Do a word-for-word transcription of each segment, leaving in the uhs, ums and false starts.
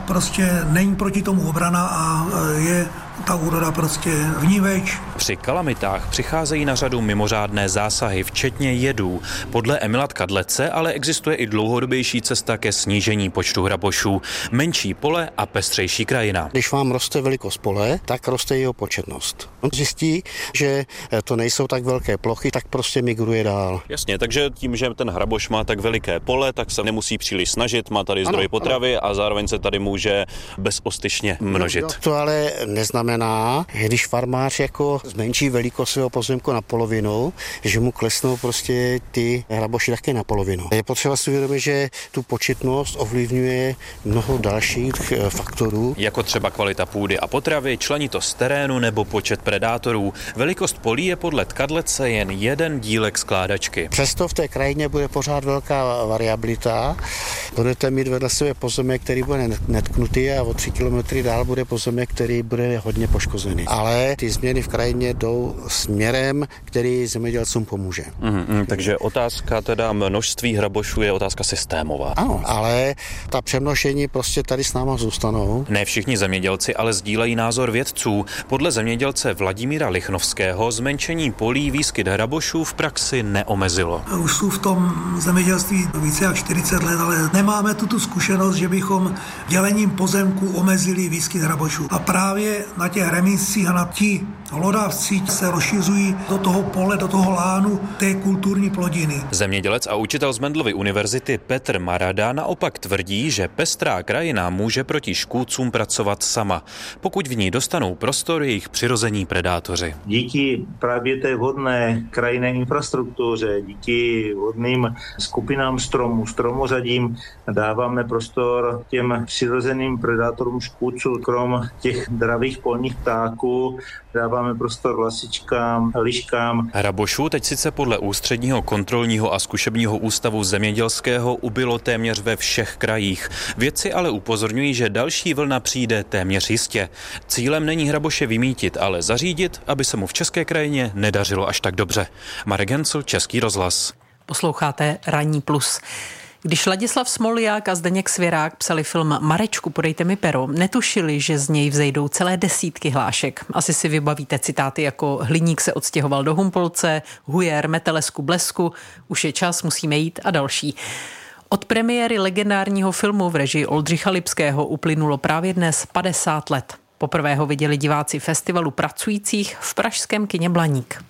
prostě není proti tomu obrana a je ta úroda prostě vníveč. Při kalamitách přicházejí na řadu mimořádné zásahy, včetně jedů. Podle Emila Tkadlece ale existuje i dlouhodobější cesta ke snížení počtu hrabošů. Menší pole a pestřejší krajina. Když vám roste velikost pole, tak roste jeho početnost. On zjistí, že to nejsou tak velké plochy, tak prostě migruje dál. Jasně, takže tím, že ten hraboš má tak veliké pole, tak se nemusí příliš snažit, má tady zdroj ano, potravy ano. a zároveň se tady může bezostyšně množit. No, to ale neznamená, když farmář jako zmenší velikost svého pozemku na polovinu, že mu klesnou prostě ty hraboši také na polovinu. Je potřeba si uvědomit, že tu početnost ovlivňuje mnoho dalších faktorů. Jako třeba kvalita půdy a potravy, členitost terénu nebo počet predátorů. Velikost polí je podle Tkadlece jen jeden dílek skládačky. Přesto v té krajině bude pořád velká variabilita. Budete mít vedle sebe pozemek, který bude netknutý a o tři kilometry dál bude pozemek, který bude hodně poškozený. Ale ty změny v krajině jdou směrem, který zemědělcům pomůže. Mm, takže otázka teda množství hrabošů je otázka systémová. Ano, ale ta přemnožení prostě tady s náma zůstanou. Ne všichni zemědělci ale sdílejí názor vědců. Podle zemědělce Vladimíra Lichnovského zmenšení polí výskyt hrabošů v praxi neomezilo. Už jsou v tom zemědělství více jak čtyřicet let, ale nemáme tu tu zkušenost, že bychom dělením pozemku omezili výskyt hrabošů. A právě na těch remízcích a na ti hlodavci se rozšiřují do toho pole, do toho lánu té kulturní plodiny. Zemědělec a učitel z Mendelovy univerzity Petr Marada naopak tvrdí, že pestrá krajina může proti škůdcům pracovat sama, pokud v ní dostanou prostor jejich přirození predátoři. Díky právě té vhodné krajinné infrastruktuře, díky vhodným skupinám stromů, stromořadím dáváme prostor těm přirozeným predátorům škůdců, krom těch dravých polních ptáků, dáváme prostor lasičkám, liškám. Hrabošů teď sice podle Ústředního kontrolního a zkušebního ústavu zemědělského ubylo téměř ve všech krajích. Vědci ale upozorňují, že další vlna přijde téměř jistě. Cílem není hraboše vymítit, ale zařídit, aby se mu v české krajině nedařilo až tak dobře. Marek Hencl, Český rozhlas. Posloucháte Ranní plus. Když Ladislav Smolják a Zdeněk Svěrák psali film Marečku, podejte mi pero, netušili, že z něj vzejdou celé desítky hlášek. Asi si vybavíte citáty jako Hliník se odstěhoval do Humpolce, Hujer, Metelesku, Blesku, už je čas, musíme jít a další. Od premiéry legendárního filmu v režii Oldřicha Lipského uplynulo právě dnes padesát let. Poprvé ho viděli diváci festivalu pracujících v pražském kině Blaník.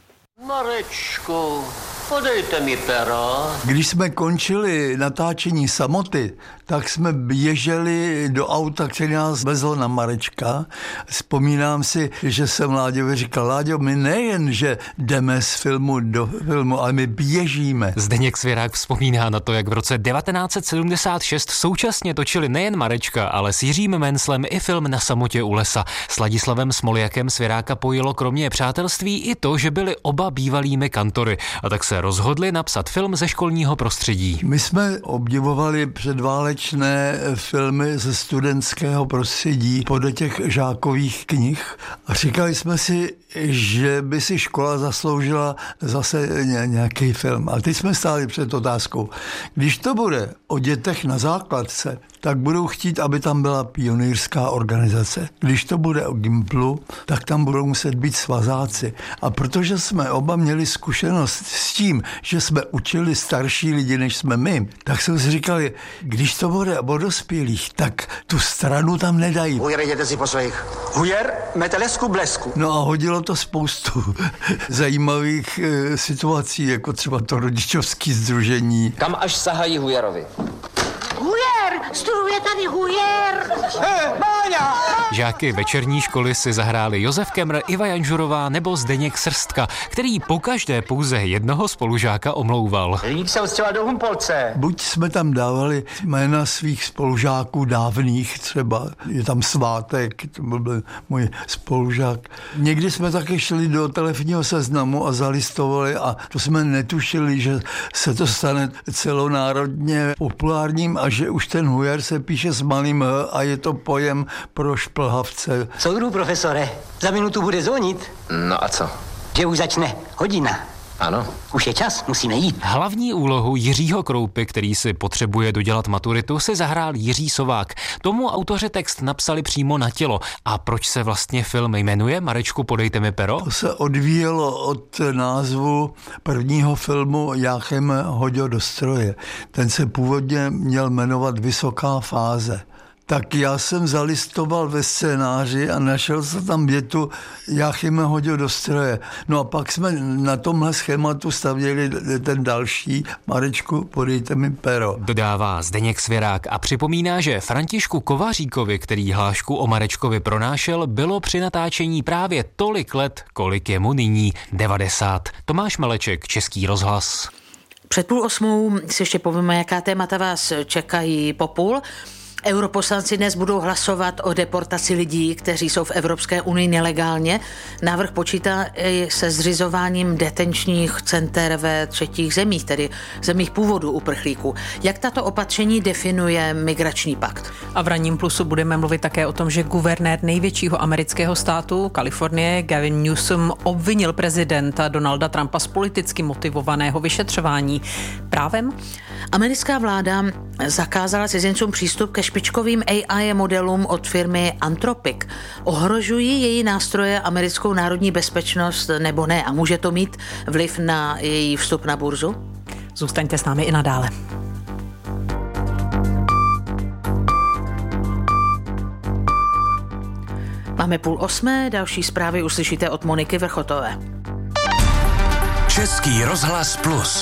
Marečku, podejte mi pero. Když jsme končili natáčení Samoty, tak jsme běželi do auta, který nás vezl na Marečka. Vzpomínám si, že jsem Láďovi říkal, Láďo, my nejen, že jdeme z filmu do filmu, ale my běžíme. Zdeněk Svěrák vzpomíná na to, jak v roce devatenáct set sedmdesát šest současně točili nejen Marečka, ale s Jiřím Menclem i film Na samotě u lesa. S Ladislavem Smoljakem Svěráka pojilo kromě přátelství i to, že byli oba bývalými kantory, a tak se rozhodli napsat film ze školního prostředí. My jsme obdivovali předválečné filmy ze studentského prostředí podle těch žákových knih a říkali jsme si, že by si škola zasloužila zase nějaký film. A teď jsme stáli před otázkou. Když to bude o dětech na základce, tak budou chtít, aby tam byla pionýrská organizace. Když to bude o Gimplu, tak tam budou muset být svazáci. A protože jsme oba měli zkušenost s tím, že jsme učili starší lidi, než jsme my, tak jsme si říkali, když to bude o dospělých, tak tu stranu tam nedají. Hujer, jděte si po svých. Hujer, Metelesku, Blesku. No a hodilo to spoustu zajímavých e, situací, jako třeba to rodičovské sdružení. Kam až sahají Hujerovi? Hujer! Studuje tady Hujer! Hey, Máňa! Žáky večerní školy si zahráli Josef Kemr, Iva Janžurová nebo Zdeněk Srstka, který pokaždé pouze jednoho spolužáka omlouval. Hliník se odstěhoval do Humpolce. Buď jsme tam dávali jména svých spolužáků dávných, třeba je tam Svátek, to byl můj spolužák. Někdy jsme taky šli do telefonního seznamu a zalistovali a to jsme netušili, že se to stane celonárodně populárním a že už ten Hujer se píše s malým H a je to pojem pro šplhavce. Soudru, profesore, za minutu bude zvonit. No a co? Že už začne hodina. Ano, už je čas, musíme jít. Hlavní úlohu Jiřího Kroupy, který si potřebuje dodělat maturitu, si zahrál Jiří Sovák. Tomu autoři text napsali přímo na tělo. A proč se vlastně film jmenuje Marečku, podejte mi pero? To se odvíjelo od názvu prvního filmu Jáchem Hoďo do stroje. Ten se původně měl jmenovat Vysoká fáze. Tak já jsem zalistoval ve scénáři a našel se tam větu Jáchyme Hoďo do stroje. No a pak jsme na tomhle schématu stavěli ten další Marečku, podejte mi pero. Dodává Zdeněk Svěrák a připomíná, že Františku Kovaříkovi, který hlášku o Marečkovi pronášel, bylo při natáčení právě tolik let, kolik je mu nyní, devadesát. Tomáš Meleček, Český rozhlas. Před půl osmou si ještě povíme, jaká témata vás čekají po půl. Europoslanci dnes budou hlasovat o deportaci lidí, kteří jsou v Evropské unii nelegálně. Návrh počítá i se zřizováním detenčních center ve třetích zemích, tedy zemích původu uprchlíků. Jak tato opatření definuje migrační pakt? A v Ranním plusu budeme mluvit také o tom, že guvernér největšího amerického státu Kalifornie Gavin Newsom obvinil prezidenta Donalda Trumpa z politicky motivovaného vyšetřování. Právem? Americká vláda zakázala cizincům přístup ke špičkovým A I modelům od firmy Anthropic. Ohrožují její nástroje americkou národní bezpečnost nebo ne? A může to mít vliv na její vstup na burzu? Zůstaňte s námi i nadále. Máme půl osmé, další zprávy uslyšíte od Moniky Vrchotové. Český rozhlas plus.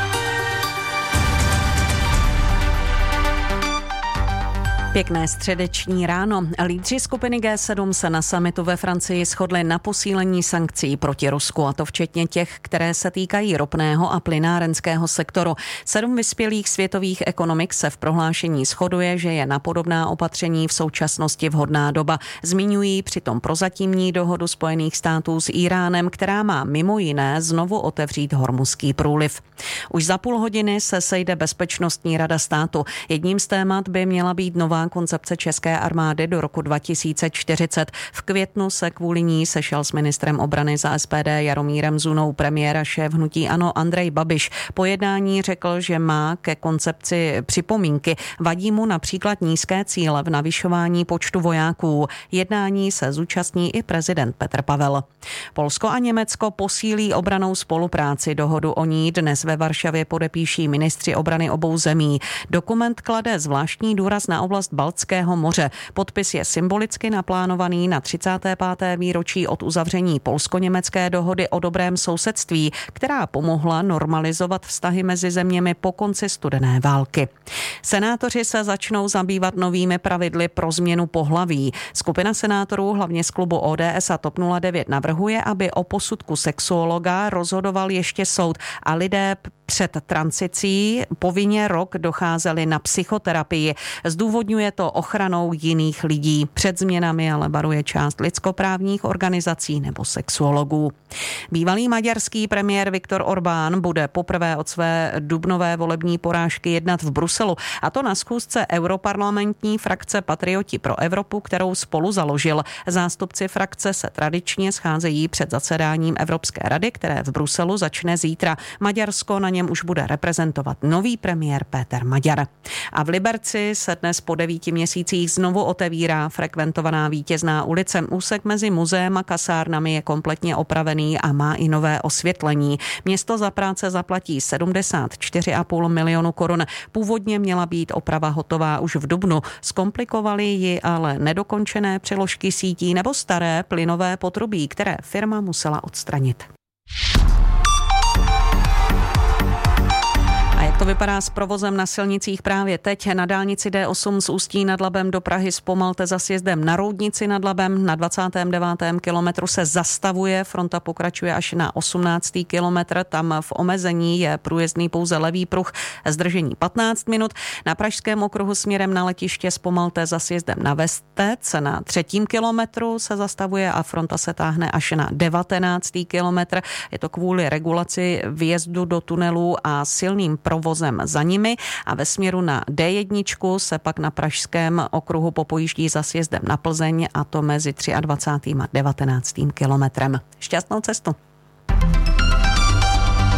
Pěkné středeční ráno. Lídři skupiny G sedm se na summitu ve Francii shodli na posílení sankcí proti Rusku, a to včetně těch, které se týkají ropného a plynárenského sektoru. Sedm vyspělých světových ekonomik se v prohlášení shoduje, že je na podobná opatření v současnosti vhodná doba. Zmiňují přitom prozatímní dohodu Spojených států s Íránem, která má mimo jiné znovu otevřít Hormuzský průliv. Už za půl hodiny se sejde Bezpečnostní rada státu. Jedním z témat by měla být nová koncepce české armády do roku dva tisíce čtyřicet. V květnu se kvůli ní sešel s ministrem obrany za S P D Jaromírem Zunou premiér a šéf hnutí ANO Andrej Babiš. Po jednání řekl, že má ke koncepci připomínky. Vadí mu například nízké cíle v navyšování počtu vojáků. Jednání se zúčastní i prezident Petr Pavel. Polsko a Německo posílí obrannou spolupráci. Dohodu o ní dnes ve Varšavě podepíší ministři obrany obou zemí. Dokument klade zvláštní důraz na oblast Baltského moře. Podpis je symbolicky naplánovaný na třicáté páté výročí od uzavření polsko-německé dohody o dobrém sousedství, která pomohla normalizovat vztahy mezi zeměmi po konci studené války. Senátoři se začnou zabývat novými pravidly pro změnu pohlaví. Skupina senátorů, hlavně z klubu O D S a TOP nula devět, navrhuje, aby o posudku sexuologa rozhodoval ještě soud a lidé před tranzicí povinně rok docházeli na psychoterapii. Zdůvodňuje to ochranou jiných lidí. Před změnami ale varuje část lidskoprávních organizací nebo sexuologů. Bývalý maďarský premiér Viktor Orbán bude poprvé od své dubnové volební porážky jednat v Bruselu, a to na schůzce europarlamentní frakce Patrioti pro Evropu, kterou spolu založil. Zástupci frakce se tradičně scházejí před zasedáním Evropské rady, které v Bruselu začne zítra. Maďarsko na něm už bude reprezentovat nový premiér Péter Maďar. A v Liberci se dnes po devíti měsících znovu otevírá frekventovaná Vítězná ulice. Úsek mezi muzeem a kasárnami je kompletně opravený a má i nové osvětlení. Město za práce zaplatí sedmdesát čtyři a půl milionu korun. Původně měla být oprava hotová už v dubnu. Zkomplikovaly ji ale nedokončené přeložky sítí nebo staré plynové potrubí, které firma musela odstranit. Jak to vypadá s provozem na silnicích právě teď? Na dálnici D osm z Ústí nad Labem do Prahy zpomalte za sjezdem na Roudnici nad Labem. Na dvacátém devátém kilometru se zastavuje, fronta pokračuje až na osmnáctý kilometr. Tam v omezení je průjezdný pouze levý pruh, zdržení patnáct minut. Na Pražském okruhu směrem na letiště zpomalte za sjezdem na Vestec. Na třetím kilometru se zastavuje a fronta se táhne až na devatenáctý kilometr. Je to kvůli regulaci vjezdu do tunelů a silným provozem za nimi, a ve směru na D jedna se pak na Pražském okruhu popojíždí za sjezdem na Plzeň, a to mezi dvacátým třetím a devatenáctým kilometrem. Šťastnou cestu.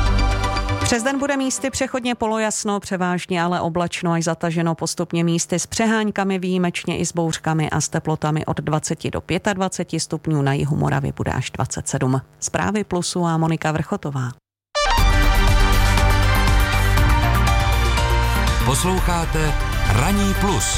Přes den bude místy přechodně polojasno, převážně ale oblačno až zataženo, postupně místy s přehánkami, výjimečně i s bouřkami a s teplotami od dvacet do dvaceti pěti stupňů, na jihu Moravy bude až dvacet sedm. Zprávy Plusu a Monika Vrchotová. Posloucháte Ranní plus.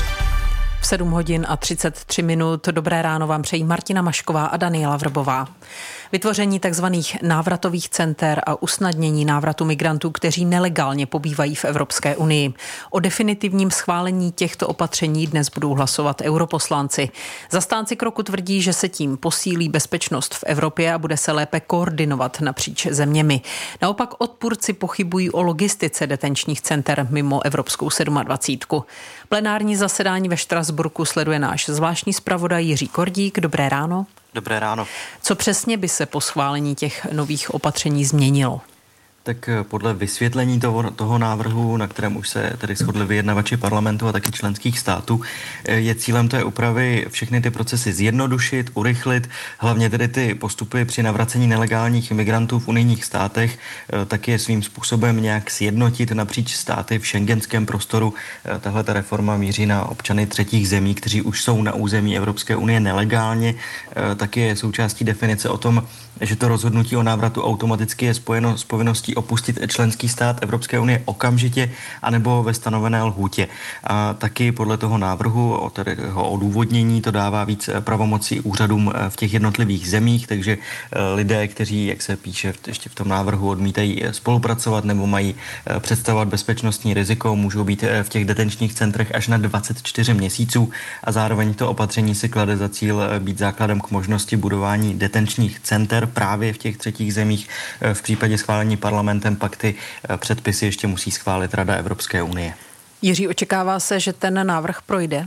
V sedm hodin a třicet tři minut. Dobré ráno vám přejí Martina Mašková a Daniela Vrbová. Vytvoření takzvaných návratových center a usnadnění návratu migrantů, kteří nelegálně pobývají v Evropské unii. O definitivním schválení těchto opatření dnes budou hlasovat europoslanci. Zastánci kroku tvrdí, že se tím posílí bezpečnost v Evropě a bude se lépe koordinovat napříč zeměmi. Naopak odpůrci pochybují o logistice detenčních center mimo Evropskou sedmadvacítku. Plenární zasedání ve Štrasburku sleduje náš zvláštní zpravodaj Jiří Kordík. Dobré ráno. Dobré ráno. Co přesně by se po schválení těch nových opatření změnilo? Tak podle vysvětlení toho, toho návrhu, na kterém už se tedy shodli vyjednavači parlamentu a taky členských států, je cílem té úpravy všechny ty procesy zjednodušit, urychlit, hlavně tedy ty postupy při navracení nelegálních imigrantů v unijních státech, tak je svým způsobem nějak sjednotit napříč státy v šengenském prostoru. Tahle ta reforma míří na občany třetích zemí, kteří už jsou na území Evropské unie nelegálně. Taky je součástí definice o tom, že to rozhodnutí o návratu automaticky je spojeno s povinností opustit členský stát Evropské unie okamžitě anebo ve stanovené lhůtě. A taky podle toho návrhu, o tedy jeho odůvodnění, to dává víc pravomocí úřadům v těch jednotlivých zemích, takže lidé, kteří, jak se píše ještě v tom návrhu, odmítají spolupracovat nebo mají představovat bezpečnostní riziko, můžou být v těch detenčních centrech až na dvacet čtyři měsíců a zároveň to opatření si klade za cíl být základem k možnosti budování detenčních center právě v těch třetích zemích. V případě schválení parlamentem pak ty předpisy ještě musí schválit Rada Evropské unie. Jiří, očekává se, že ten návrh projde?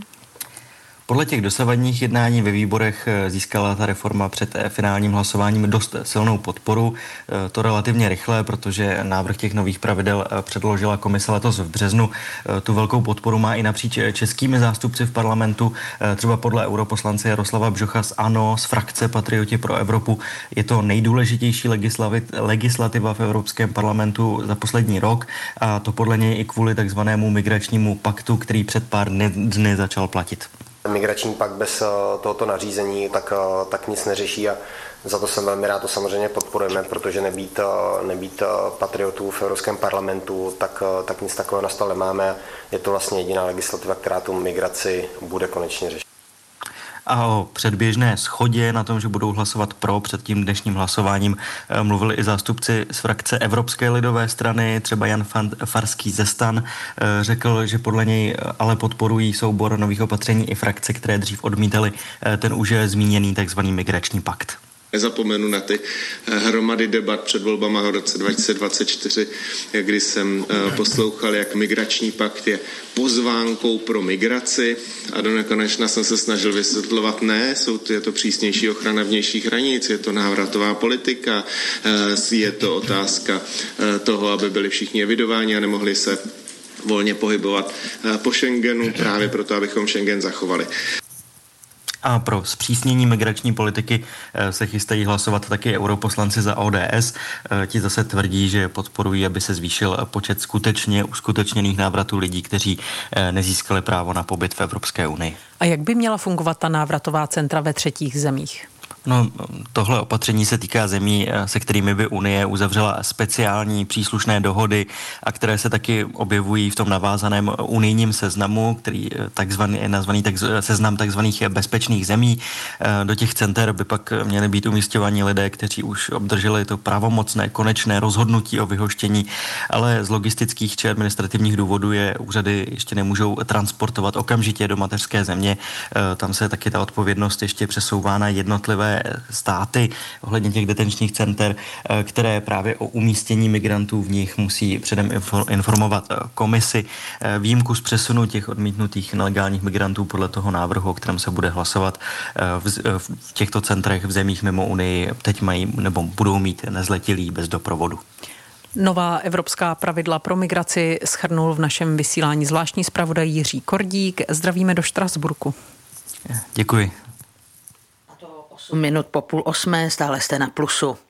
Podle těch dosavadních jednání ve výborech získala ta reforma před finálním hlasováním dost silnou podporu. To relativně rychle, protože návrh těch nových pravidel předložila komise letos v březnu. Tu velkou podporu má i napříč českými zástupci v parlamentu. Třeba podle europoslance Jaroslava Bžocha z ANO, z frakce Patrioti pro Evropu. Je to nejdůležitější legislativa v Evropském parlamentu za poslední rok a to podle něj i kvůli takzvanému migračnímu paktu, který před pár dny začal platit. Migrační pakt bez tohoto nařízení tak, tak nic neřeší a za to jsem velmi rád, to samozřejmě podporujeme, protože nebýt, nebýt patriotů v Evropském parlamentu, tak, tak nic takového na stole nemáme. Je to vlastně jediná legislativa, která tu migraci bude konečně řešit. A o předběžné shodě na tom, že budou hlasovat pro před tím dnešním hlasováním, mluvili i zástupci z frakce Evropské lidové strany, třeba Jan Farský ze STAN, řekl, že podle něj ale podporují soubor nových opatření i frakce, které dřív odmítaly ten už zmíněný takzvaný migrační pakt. Nezapomenu na ty hromady debat před volbama v roce dva tisíce dvacet čtyři, kdy jsem poslouchal, jak migrační pakt je pozvánkou pro migraci a do nekonečna jsem se snažil vysvětlovat, ne, jsou to, je to přísnější ochrana vnějších hranic, je to návratová politika, je to otázka toho, aby byli všichni evidováni a nemohli se volně pohybovat po Schengenu, právě proto, abychom Schengen zachovali. A pro zpřísnění migrační politiky se chystají hlasovat taky europoslanci za O D S. Ti zase tvrdí, že podporují, aby se zvýšil počet skutečně uskutečněných návratů lidí, kteří nezískali právo na pobyt v Evropské unii. A jak by měla fungovat ta návratová centra ve třetích zemích? No, tohle opatření se týká zemí, se kterými by Unie uzavřela speciální příslušné dohody a které se taky objevují v tom navázaném unijním seznamu, který takzvaný, je nazvaný tak, seznam takzvaných bezpečných zemí. Do těch center by pak měli být umístěváni lidé, kteří už obdrželi to pravomocné konečné rozhodnutí o vyhoštění, ale z logistických či administrativních důvodů je úřady ještě nemůžou transportovat okamžitě do mateřské země. Tam se taky ta odpovědnost ještě přesouvá na jednotlivé státy ohledně těch detenčních center, které právě o umístění migrantů v nich musí předem informovat komisi. Výjimku z přesunu těch odmítnutých nelegálních migrantů podle toho návrhu, o kterém se bude hlasovat v těchto centrech v zemích mimo Unii, teď mají nebo budou mít nezletilí bez doprovodu. Nová evropská pravidla pro migraci shrnul v našem vysílání zvláštní zpravodaj Jiří Kordík. Zdravíme do Štrasburku. Děkuji. osm minut po půl osmé, stále jste na Plusu.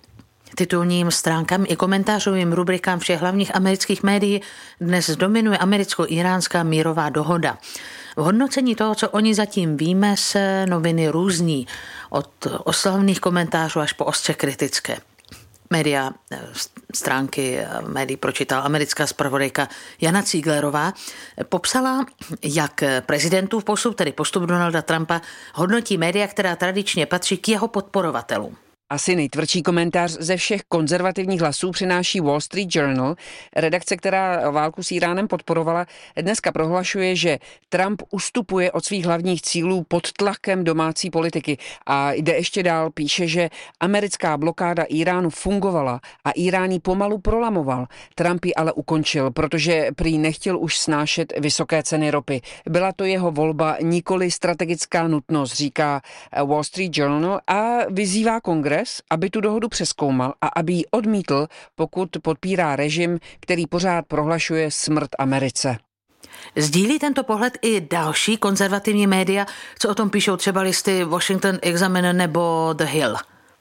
Titulním stránkám i komentářovým rubrikám všech hlavních amerických médií dnes dominuje americko-iránská mírová dohoda. V hodnocení toho, co oni zatím víme, se noviny různí. Od oslavných komentářů až po ostře kritické. Média, stránky médií pročítala americká zpravodajka Jana Cíglerová. Popsala, jak prezidentův postup, tedy postup Donalda Trumpa, hodnotí média, která tradičně patří k jeho podporovatelům. Asi nejtvrdší komentář ze všech konzervativních hlasů přináší Wall Street Journal. Redakce, která válku s Iránem podporovala, dneska prohlašuje, že Trump ustupuje od svých hlavních cílů pod tlakem domácí politiky a jde ještě dál, píše, že americká blokáda Iránu fungovala a Irán ji pomalu prolamoval. Trump ji ale ukončil, protože prý nechtěl už snášet vysoké ceny ropy. Byla to jeho volba, nikoli strategická nutnost, říká Wall Street Journal a vyzývá Kongres, aby tu dohodu přezkoumal a aby ji odmítl, pokud podpírá režim, který pořád prohlašuje smrt Americe. Sdílí tento pohled i další konzervativní média, co o tom píšou třeba listy Washington Examiner nebo The Hill?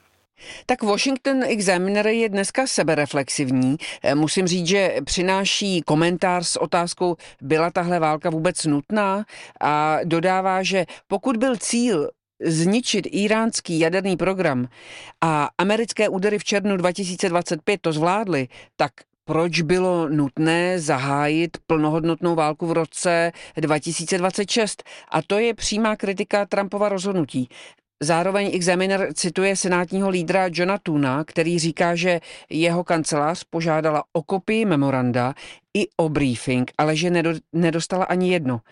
Tak Washington Examiner je dneska sebereflexivní. Musím říct, že přináší komentář s otázkou, byla tahle válka vůbec nutná, a dodává, že pokud byl cíl zničit iránský jaderný program a americké údery v červnu dva tisíce dvacet pět to zvládly, tak proč bylo nutné zahájit plnohodnotnou válku v roce dva tisíce dvacet šest? A to je přímá kritika Trumpova rozhodnutí. Zároveň Examiner cituje senátního lídra Johna Toona, který říká, že jeho kancelář požádala o kopii memoranda i o briefing, ale že nedostala ani jedno.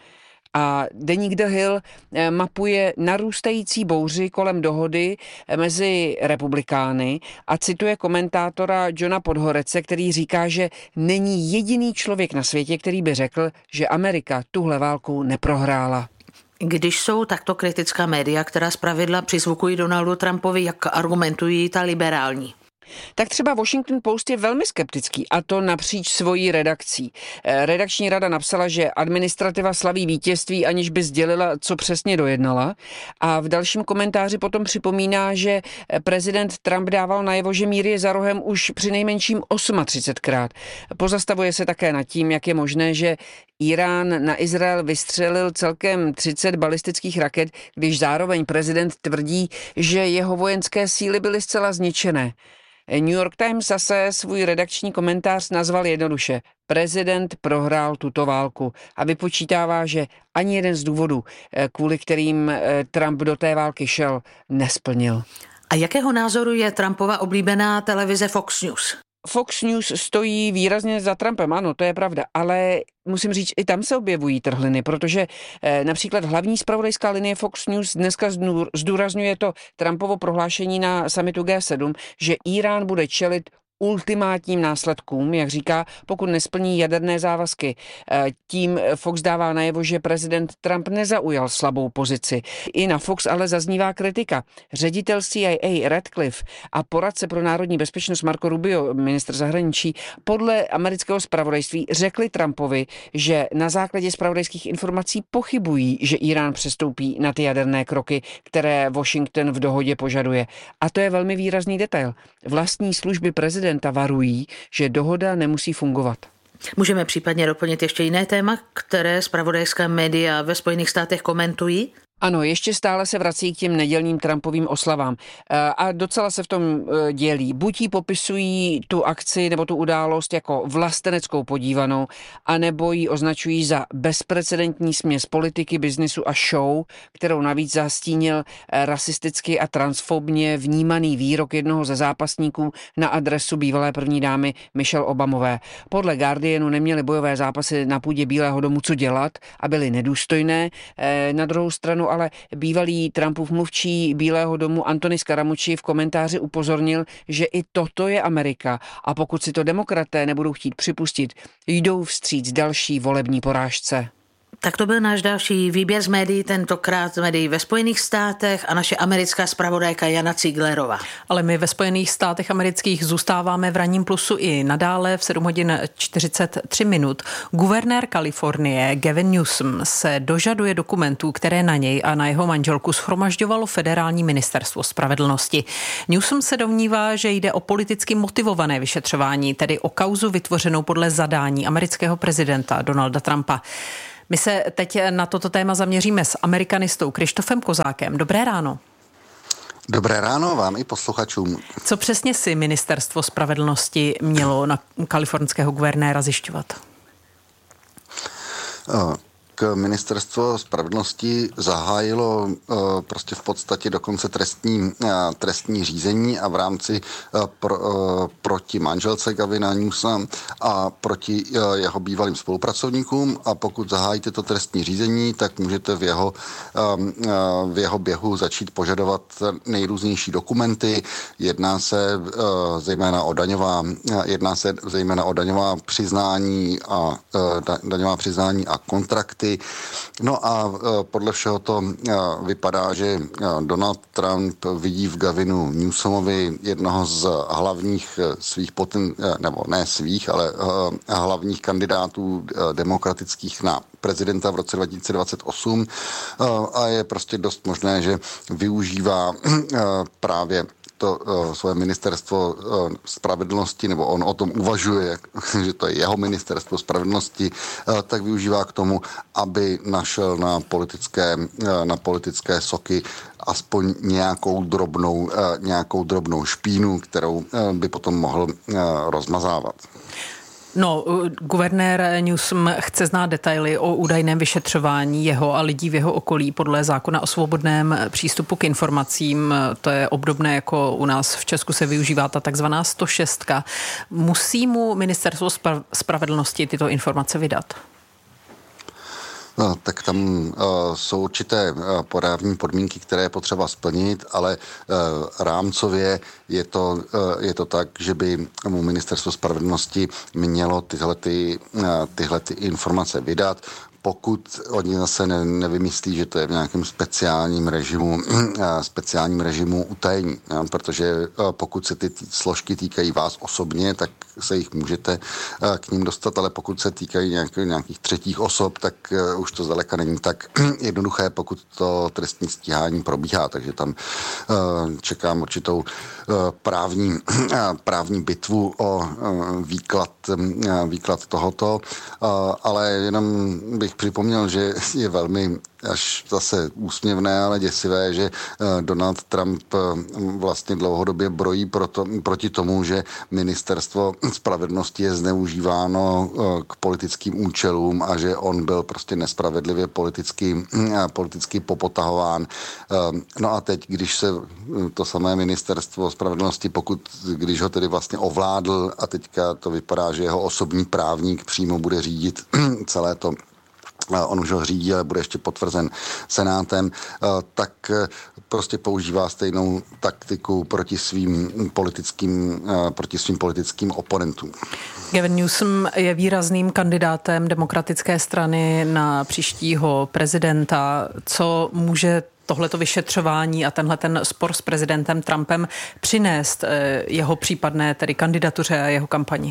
A deník The Hill mapuje narůstající bouři kolem dohody mezi republikány a cituje komentátora Johna Podhorece, který říká, že není jediný člověk na světě, který by řekl, že Amerika tuhle válku neprohrála. Když jsou takto kritická média, která zpravidla přizvukují Donaldu Trumpovi, jak argumentují ta liberální? Tak třeba Washington Post je velmi skeptický, a to napříč svojí redakcí. Redakční rada napsala, že administrativa slaví vítězství, aniž by sdělila, co přesně dojednala. A v dalším komentáři potom připomíná, že prezident Trump dával najevo, že mír je za rohem už přinejmenším třicetosmkrát. Pozastavuje se také nad tím, jak je možné, že Irán na Izrael vystřelil celkem třicet balistických raket, když zároveň prezident tvrdí, že jeho vojenské síly byly zcela zničené. New York Times zase svůj redakční komentář nazval jednoduše: prezident prohrál tuto válku a vypočítává, že ani jeden z důvodů, kvůli kterým Trump do té války šel, nesplnil. A jakého názoru je Trumpova oblíbená televize Fox News? Fox News stojí výrazně za Trumpem, ano, to je pravda, ale musím říct, i tam se objevují trhliny, protože eh, například hlavní zpravodajská linie Fox News dneska zdůrazňuje to Trumpovo prohlášení na summitu G sedm, že Irán bude čelit ultimátním následkům, jak říká, pokud nesplní jaderné závazky. Tím Fox dává najevo, že prezident Trump nezaujal slabou pozici. I na Fox ale zaznívá kritika. Ředitel C I A Radcliffe a poradce pro národní bezpečnost Marco Rubio, ministr zahraničí, podle amerického zpravodajství řekli Trumpovi, že na základě zpravodajských informací pochybují, že Irán přestoupí na ty jaderné kroky, které Washington v dohodě požaduje. A to je velmi výrazný detail. Vlastní služby prezidenta varují, že dohoda nemusí fungovat. Můžeme případně doplnit ještě jiné téma, které zpravodajská média ve Spojených státech komentují? Ano, ještě stále se vrací k těm nedělním Trumpovým oslavám a docela se v tom dělí. Buď jí popisují tu akci nebo tu událost jako vlasteneckou podívanou, anebo ji označují za bezprecedentní směs politiky, biznisu a show, kterou navíc zastínil rasisticky a transfobně vnímaný výrok jednoho ze zápasníků na adresu bývalé první dámy Michelle Obamové. Podle Guardianu neměly bojové zápasy na půdě Bílého domu co dělat a byly nedůstojné. Na druhou stranu ale bývalý Trumpův mluvčí Bílého domu Anthony Scaramucci v komentáři upozornil, že i toto je Amerika a pokud si to demokraté nebudou chtít připustit, jdou vstříc další volební porážce. Tak to byl náš další výběr z médií, tentokrát z médií ve Spojených státech a naše americká zpravodajka Jana Ciglerová. Ale my ve Spojených státech amerických zůstáváme v ranním plusu i nadále v sedm hodin čtyřicet tři minut. Guvernér Kalifornie Gavin Newsom se dožaduje dokumentů, které na něj a na jeho manželku shromažďovalo Federální ministerstvo spravedlnosti. Newsom se domnívá, že jde o politicky motivované vyšetřování, tedy o kauzu vytvořenou podle zadání amerického prezidenta Donalda Trumpa. My se teď na toto téma zaměříme s amerikanistou Krištofem Kozákem. Dobré ráno. Dobré ráno vám i posluchačům. Co přesně si ministerstvo spravedlnosti mělo na kalifornského guvernéra zjišťovat? Uh. K ministerstvo spravedlnosti zahájilo uh, prostě v podstatě dokonce trestní, uh, trestní řízení a v rámci uh, pro, uh, proti manželce Gavina Newsoma a proti uh, jeho bývalým spolupracovníkům, a pokud zahájíte to trestní řízení, tak můžete v jeho, um, uh, v jeho běhu začít požadovat nejrůznější dokumenty. Jedná se uh, zejména o daňová, uh, jedná se zejména o daňová přiznání a uh, da, daňová přiznání a kontrakty. No a podle všeho to vypadá, že Donald Trump vidí v Gavinu Newsomovi jednoho z hlavních svých poten, nebo ne svých, ale hlavních kandidátů demokratických na prezidenta v roce dva tisíce dvacet osm a je prostě dost možné, že využívá právě to uh, svoje ministerstvo uh, spravedlnosti, nebo on o tom uvažuje, že to je jeho ministerstvo spravedlnosti, uh, tak využívá k tomu, aby našel na politické, uh, na politické soky aspoň nějakou drobnou, uh, nějakou drobnou špínu, kterou uh, by potom mohl uh, rozmazávat. No, guvernér Newsom chce znát detaily o údajném vyšetřování jeho a lidí v jeho okolí podle zákona o svobodném přístupu k informacím. To je obdobné, jako u nás v Česku se využívá ta takzvaná sto šest. Musí mu ministerstvo spravedlnosti tyto informace vydat? No, tak tam uh, jsou určité uh, právní podmínky, které je potřeba splnit, ale uh, rámcově je to, uh, je to tak, že by mu ministerstvo spravedlnosti mělo tyhle, ty, uh, tyhle ty informace vydat, pokud oni zase ne, nevymyslí, že to je v nějakém speciálním režimu, speciálním režimu utajení. Ja? Protože pokud se ty složky týkají vás osobně, tak se jich můžete k ním dostat, ale pokud se týkají nějakých, nějakých třetích osob, tak už to zdaleka není tak jednoduché, pokud to trestní stíhání probíhá. Takže tam čekám určitou právní, právní bitvu o výklad, výklad tohoto, ale jenom bych připomněl, že je velmi až zase úsměvné, ale děsivé, že Donald Trump vlastně dlouhodobě brojí proto, proti tomu, že ministerstvo spravedlnosti je zneužíváno k politickým účelům a že on byl prostě nespravedlivě politicky, politicky popotahován. No a teď, když se to samé ministerstvo spravedlnosti, pokud, když ho tedy vlastně ovládl a teďka to vypadá, že jeho osobní právník přímo bude řídit celé to, on už ho řídí, ale bude ještě potvrzen senátem, tak prostě používá stejnou taktiku proti svým politickým, proti svým politickým oponentům. Gavin Newsom je výrazným kandidátem demokratické strany na příštího prezidenta. Co může tohleto vyšetřování a tenhle ten spor s prezidentem Trumpem přinést jeho případné tedy kandidatuře a jeho kampani?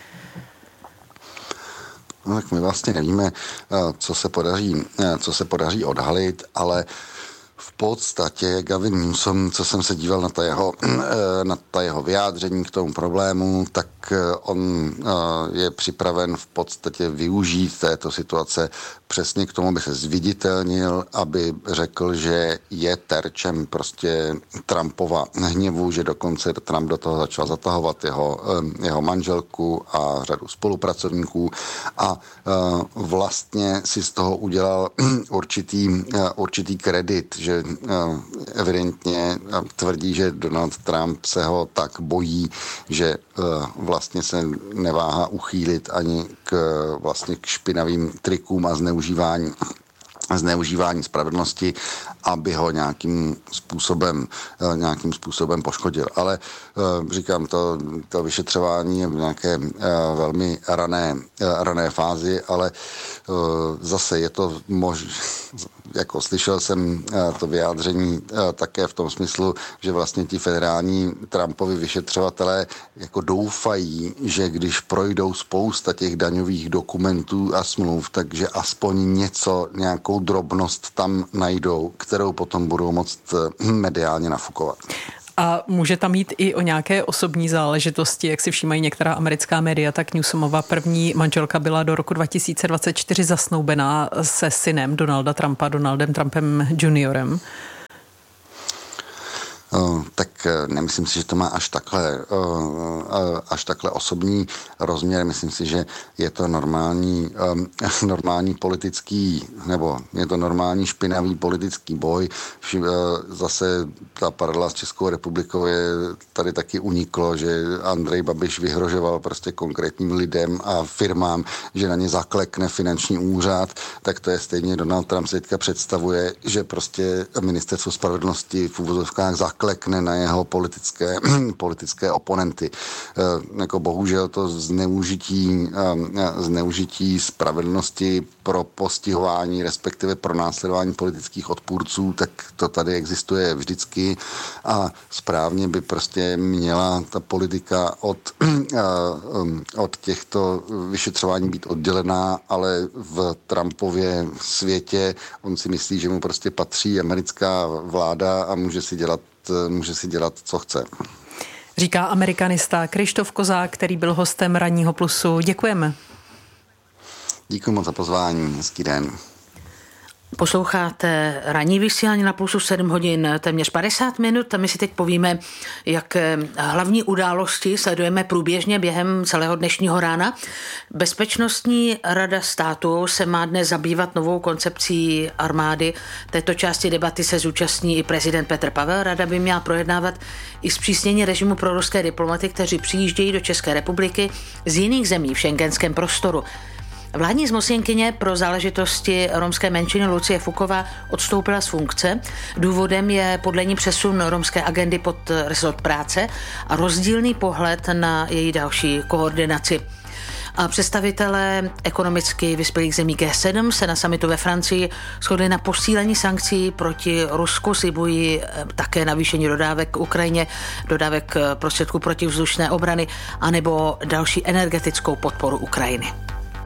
No, tak my vlastně nevíme, co se podaří, co se podaří odhalit, ale v podstatě Gavin Newsom, co jsem se díval na ta jeho, na ta jeho vyjádření k tomu problému, tak on je připraven v podstatě využít této situace přesně k tomu, aby se zviditelnil, aby řekl, že je terčem prostě Trumpova hněvu, že dokonce Trump do toho začal zatahovat jeho, jeho manželku a řadu spolupracovníků a vlastně si z toho udělal určitý, určitý kredit, že evidentně tvrdí, že Donald Trump se ho tak bojí, že vlastně se neváhá uchýlit ani k, vlastně k špinavým trikům a zneužívání zneužívání spravedlnosti aby ho nějakým způsobem, nějakým způsobem poškodil. Ale říkám, to, to vyšetřování je v nějaké velmi rané, rané fázi, ale zase je to mož, jako slyšel jsem to vyjádření také v tom smyslu, že vlastně ti federální Trumpovi vyšetřovatelé jako doufají, že když projdou spousta těch daňových dokumentů a smluv, takže aspoň něco, nějakou drobnost tam najdou, kterou potom budou moct mediálně nafukovat. A může tam jít i o nějaké osobní záležitosti, jak si všímají některá americká média, tak Newsomova první manželka byla do roku dva tisíce dvacet čtyři zasnoubená se synem Donalda Trumpa, Donaldem Trumpem juniorem. Tak nemyslím si, že to má až takhle, až takhle osobní rozměr. Myslím si, že je to normální, normální politický, nebo je to normální špinavý politický boj. Zase ta paralela s Českou republikou je tady taky uniklo, že Andrej Babiš vyhrožoval prostě konkrétním lidem a firmám, že na ně zaklekne finanční úřad, tak to je stejně Donald Trump se teďka představuje, že prostě ministerstvo spravedlnosti v uvozovkách zaklekne klekne na jeho politické, politické oponenty. E, jako bohužel to zneužití, e, zneužití spravedlnosti pro postihování, respektive pro následování politických odpůrců, tak to tady existuje vždycky a správně by prostě měla ta politika od, e, od těchto vyšetřování být oddělená, ale v Trumpově světě on si myslí, že mu prostě patří americká vláda a může si dělat může si dělat, co chce. Říká amerikanista Krištof Kozák, který byl hostem Ranního plusu. Děkujeme. Děkuji moc za pozvání. Hezký den. Posloucháte ranní vysílání na Plusu sedm hodin, téměř padesát minut a my si teď povíme, jak hlavní události sledujeme průběžně během celého dnešního rána. Bezpečnostní rada státu se má dnes zabývat novou koncepcí armády. Této části debaty se zúčastní i prezident Petr Pavel. Rada by měla projednávat i zpřísnění režimu pro ruské diplomaty, kteří přijíždějí do České republiky z jiných zemí v schengenském prostoru. Vládní zmocněnkyně pro záležitosti romské menšiny Lucie Fuková odstoupila z funkce. Důvodem je podle ní přesun romské agendy pod resort práce a rozdílný pohled na její další koordinaci. A představitelé ekonomicky vyspělých zemí G sedm se na summitu ve Francii shodli na posílení sankcí proti Rusku, slibují také navýšení dodávek k Ukrajině, dodávek prostředků protivzdušné obrany anebo další energetickou podporu Ukrajiny.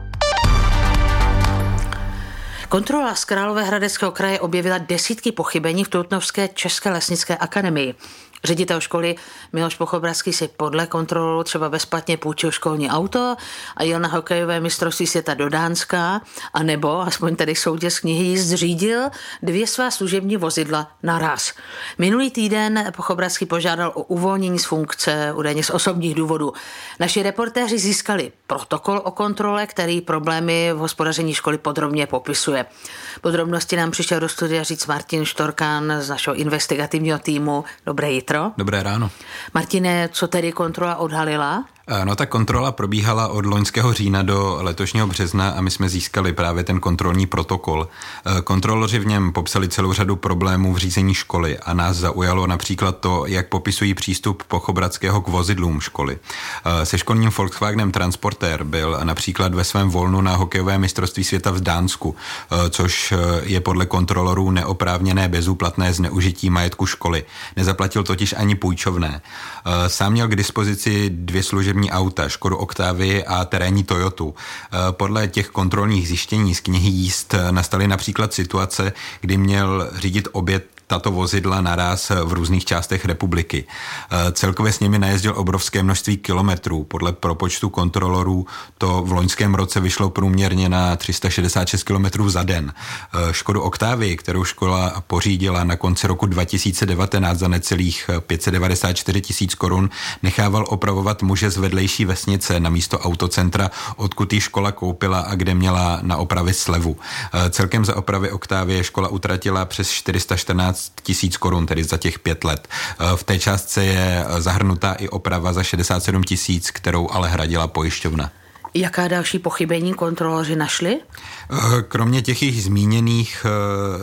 Kontrola z Královéhradeckého kraje objevila desítky pochybení v Trutnovské české lesnické akademii. Ředitel školy Miloš Pochobradský si podle kontrolu třeba bezplatně půjčil školní auto a jel na hokejové mistrovství světa do Dánska, anebo, aspoň tedy soudě z knihy jízd, řídil dvě svá služební vozidla naraz. Minulý týden Pochobradský požádal o uvolnění z funkce, údajně z osobních důvodů. Naši reportéři získali protokol o kontrole, který problémy v hospodaření školy podrobně popisuje. Podrobnosti nám přišel do studia říct Martin Štorkán z našeho investigativního týmu. Dobré jitro. Dobré ráno. Martine, co tedy kontrola odhalila? No ta kontrola probíhala od loňského října do letošního března a my jsme získali právě ten kontrolní protokol. Kontroloři v něm popsali celou řadu problémů v řízení školy a nás zaujalo například to, jak popisují přístup Pochobradského k vozidlům školy. Se školním Volkswagenem Transporter byl například ve svém volnu na hokejové mistrovství světa v Dánsku, což je podle kontrolorů neoprávněné bezúplatné zneužití majetku školy. Nezaplatil totiž ani půjčovné. Sám měl k dispozici dvě služební auta, Škodu Octavii a terénní Toyotu. Podle těch kontrolních zjištění z knihy jízd nastaly například situace, kdy měl řídit obě tato vozidla naraz v různých částech republiky. Celkově s nimi najezdil obrovské množství kilometrů. Podle propočtu kontrolorů to v loňském roce vyšlo průměrně na tři sta šedesát šest kilometrů za den. Škodu Octavii, kterou škola pořídila na konci roku dva tisíce devatenáct za necelých pět set devadesát čtyři tisíc korun, nechával opravovat muže z vedlejší vesnice na místo autocentra, odkud ji škola koupila a kde měla na opravy slevu. Celkem za opravy Octavie škola utratila přes čtyři sta čtrnáct tisíc korun, tedy za těch pět let. V té částce je zahrnutá i oprava za šedesát sedm tisíc, kterou ale hradila pojišťovna. Jaká další pochybení kontroloři našli? Kromě těch jich zmíněných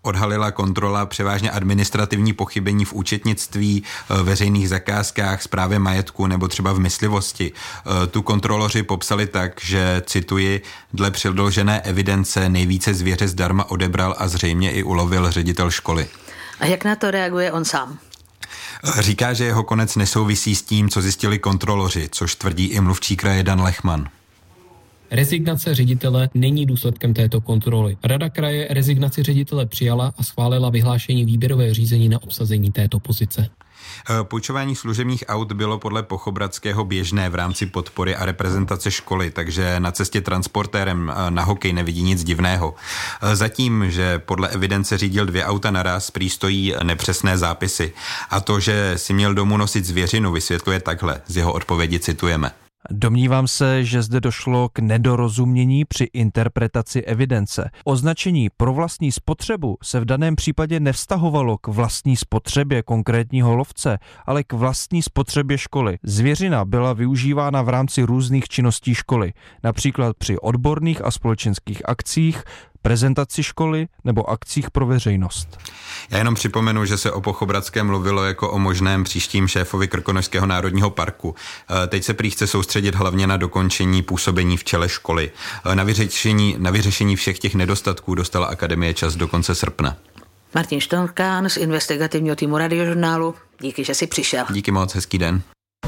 odhalila kontrola převážně administrativní pochybení v účetnictví, veřejných zakázkách, správě majetku nebo třeba v myslivosti. Tu kontroloři popsali tak, že, cituji, dle předložené evidence nejvíce zvěře zdarma odebral a zřejmě i ulovil ředitel školy. A jak na to reaguje on sám? Říká, že jeho konec nesouvisí s tím, co zjistili kontroloři, což tvrdí i mluvčí kraje Dan Lechman. Rezignace ředitele není důsledkem této kontroly. Rada kraje rezignaci ředitele přijala a schválila vyhlášení výběrového řízení na obsazení této pozice. Půjčování služebních aut bylo podle Pochobradského běžné v rámci podpory a reprezentace školy, takže na cestě transportérem na hokej nevidí nic divného. Zatím, že podle evidence řídil dvě auta naraz, prý stojí nepřesné zápisy. A to, že si měl domů nosit zvěřinu, vysvětluje takhle. Z jeho odpovědi citujeme. Domnívám se, že zde došlo k nedorozumění při interpretaci evidence. Označení pro vlastní spotřebu se v daném případě nevztahovalo k vlastní spotřebě konkrétního lovce, ale k vlastní spotřebě školy. Zvěřina byla využívána v rámci různých činností školy, například při odborných a společenských akcích, prezentaci školy nebo akcích pro veřejnost. Já jenom připomenu, že se o Pochobradském mluvilo jako o možném příštím šéfovi Krkonošského národního parku. Teď se prý chce soustředit hlavně na dokončení působení v čele školy. Na vyřešení, na vyřešení všech těch nedostatků dostala akademie čas do konce srpna. Martin Štorkán z investigativního týmu Radiožurnálu. Díky, že jsi přišel. Díky moc, hezký den.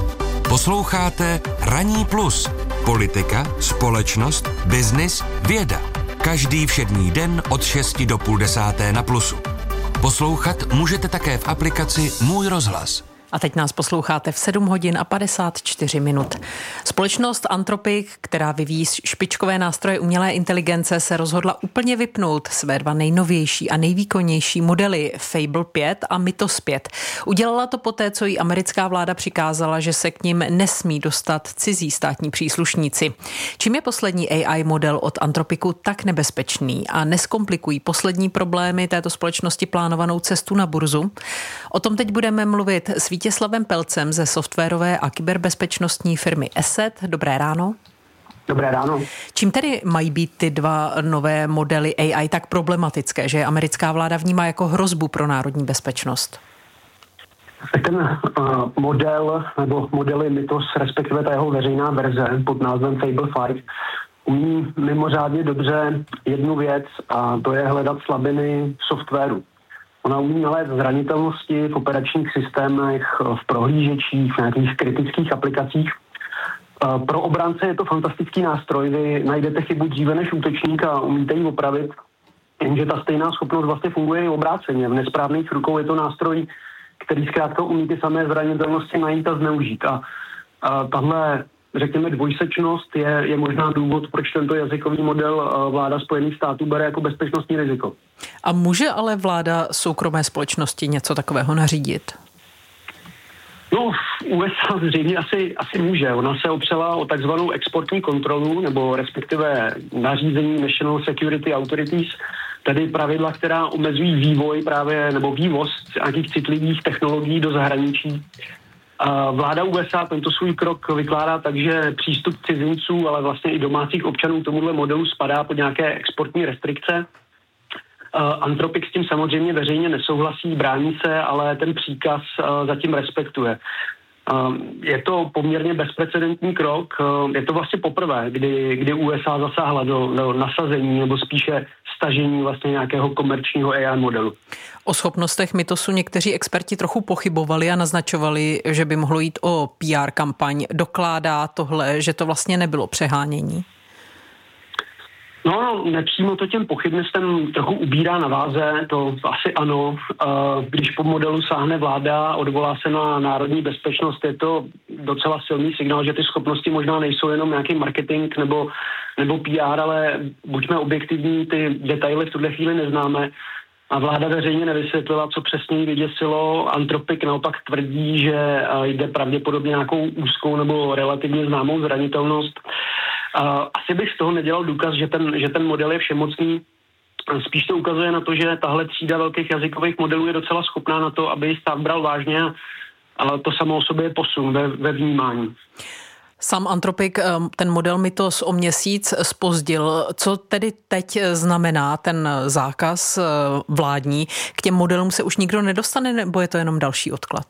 Posloucháte Ranní plus. Politika, společnost, biznis, věda. Každý všední den od šesti do půl desáté na Plusu. Poslouchat můžete také v aplikaci Můj rozhlas. A teď nás posloucháte v sedm hodin a padesát čtyři minut. Společnost Anthropic, která vyvíjí špičkové nástroje umělé inteligence, se rozhodla úplně vypnout své dva nejnovější a nejvýkonnější modely Fable pět a Mythos pět. Udělala to poté, co jí americká vláda přikázala, že se k nim nesmí dostat cizí státní příslušníci. Čím je poslední A I model od Anthropicu tak nebezpečný a neskomplikují poslední problémy této společnosti plánovanou cestu na burzu? O tom teď budeme mluvit s Vítězslavem Pelcem ze softwarové a kyberbezpečnostní firmy Asset. Dobré ráno. Dobré ráno. Čím tedy mají být ty dva nové modely A I tak problematické, že americká vláda vnímá jako hrozbu pro národní bezpečnost? Ten uh, model, nebo modely Mythos, respektive ta jeho veřejná verze pod názvem Fable pět, umí mimořádně dobře jednu věc, a to je hledat slabiny v softwaru. Ona umí nalézt zranitelnosti v operačních systémech, v prohlížečích, v nějakých kritických aplikacích. Pro obránce je to fantastický nástroj, vy najdete chybu dříve než útočník a umíte ji opravit, jenže ta stejná schopnost vlastně funguje i obráceně. V nesprávných rukou je to nástroj, který zkrátka umí ty samé zranitelnosti najít a zneužít. A, a tahle, řekněme, dvojsečnost je, je možná důvod, proč tento jazykový model vláda Spojených států bere jako bezpečnostní riziko. A může ale vláda soukromé společnosti něco takového nařídit? No, v U S A zřejmě asi, asi může. Ona se opřela o takzvanou exportní kontrolu, nebo respektive nařízení National Security Authorities, tedy pravidla, která omezují vývoj právě, nebo vývoz nějakých citlivých technologií do zahraničí. Vláda U S A tento svůj krok vykládá tak, že přístup cizinců, ale vlastně i domácích občanů tomuhle modelu spadá pod nějaké exportní restrikce. Anthropic s tím samozřejmě veřejně nesouhlasí, brání se, ale ten příkaz zatím respektuje. Je to poměrně bezprecedentní krok. Je to vlastně poprvé, kdy, kdy U S A zasáhla do, do nasazení nebo spíše stažení vlastně nějakého komerčního A I modelu. O schopnostech Mythosu někteří experti trochu pochybovali a naznačovali, že by mohlo jít o P R kampaň. Dokládá tohle, že to vlastně nebylo přehánění? No, no, nepřímo to těm pochybnostem trochu ubírá na váze, to asi ano. Když po modelu sáhne vláda, odvolá se na národní bezpečnost, je to docela silný signál, že ty schopnosti možná nejsou jenom nějaký marketing nebo, nebo P R, ale buďme objektivní, ty detaily v tuhle chvíli neznáme. A vláda veřejně nevysvětlila, co přesně jí vyděsilo. Anthropic naopak tvrdí, že jde pravděpodobně nějakou úzkou nebo relativně známou zranitelnost. Asi bych z toho nedělal důkaz, že ten, že ten model je všemocný. Spíš to ukazuje na to, že tahle třída velkých jazykových modelů je docela schopná na to, aby ji stát bral vážně, a to samo o sobě je posun ve, ve vnímání. Sám Antropik ten model Mythos o měsíc zpozdil. Co tedy teď znamená ten zákaz vládní? K těm modelům se už nikdo nedostane, nebo je to jenom další odklad?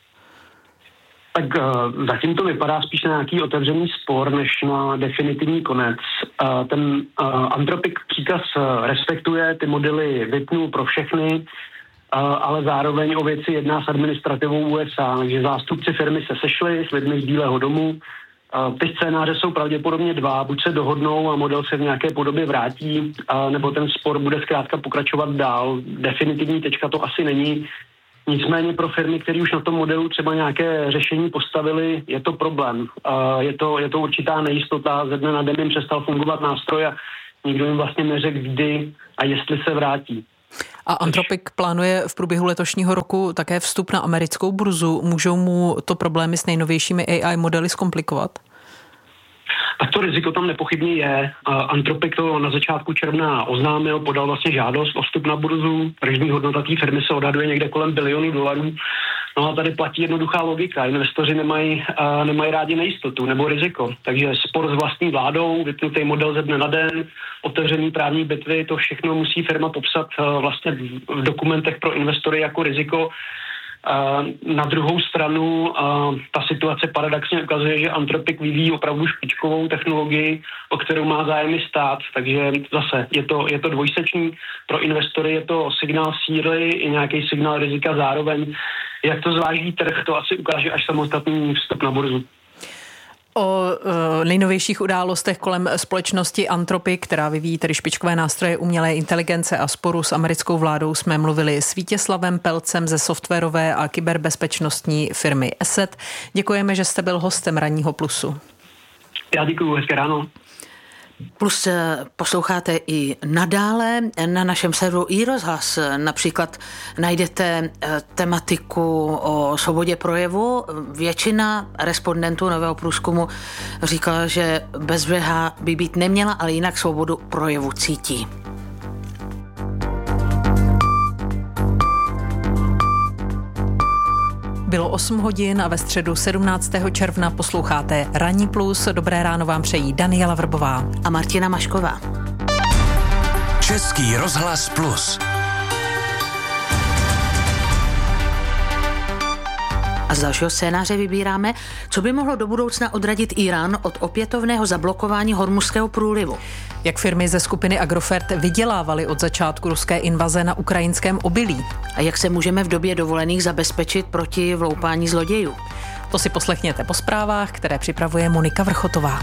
Tak uh, zatím to vypadá spíš na nějaký otevřený spor, než na definitivní konec. Uh, ten uh, Antropik příkaz uh, respektuje, ty modely vypnul pro všechny, uh, ale zároveň o věci jedná s administrativou U S A, takže zástupci firmy se sešli s lidmi z Bílého domu. Uh, ty scénáře jsou pravděpodobně dva, buď se dohodnou a model se v nějaké podobě vrátí, uh, nebo ten spor bude zkrátka pokračovat dál. Definitivní tečka to asi není. Nicméně pro firmy, které už na tom modelu třeba nějaké řešení postavili, je to problém. Je to, je to určitá nejistota, ze dne na den jim přestal fungovat nástroj a nikdo jim vlastně neřekl, kdy a jestli se vrátí. A Antropik plánuje v průběhu letošního roku také vstup na americkou burzu. Můžou mu to problémy s nejnovějšími A I modely zkomplikovat? Tak to riziko tam nepochybně je. Antropik to na začátku června oznámil, podal vlastně žádost o vstup na burzu. Tržní hodnota té firmy se odhaduje někde kolem bilionu dolarů. No a tady platí jednoduchá logika. Investoři nemají, uh, nemají rádi nejistotu nebo riziko. Takže spor s vlastní vládou, vypnutý model ze dne na den, otevřený právní bitvy, to všechno musí firma popsat uh, vlastně v dokumentech pro investory jako riziko. Uh, na druhou stranu uh, ta situace paradoxně ukazuje, že Antropik vyvíjí opravdu špičkovou technologii, o kterou má zájem stát, takže zase je to, je to dvojsečný. Pro investory je to signál síly i nějaký signál rizika zároveň. Jak to zváží trh, to asi ukáže až samostatný vstup na burzu. O e, nejnovějších událostech kolem společnosti Antropik, která vyvíjí tedy špičkové nástroje umělé inteligence a sporu s americkou vládou, jsme mluvili s Vítězslavem Pelcem ze softwarové a kyberbezpečnostní firmy Asset. Děkujeme, že jste byl hostem Ranního plusu. Já děkuju, hezké ráno. Plus posloucháte i nadále na našem serveru iRozhlas. Například najdete tematiku o svobodě projevu. Většina respondentů nového průzkumu říkala, že bezbřehá by být neměla, ale jinak svobodu projevu cítí. Bylo osm hodin a ve středu sedmnáctého června posloucháte Ranní plus. Dobré ráno vám přejí Daniela Vrbová a Martina Mašková. Český rozhlas plus. A z dalšího scénáře vybíráme, co by mohlo do budoucna odradit Irán od opětovného zablokování Hormuzského průlivu. Jak firmy ze skupiny Agrofert vydělávaly od začátku ruské invaze na ukrajinském obilí. A jak se můžeme v době dovolených zabezpečit proti vloupání zlodějů. To si poslechněte po zprávách, které připravuje Monika Vrchotová.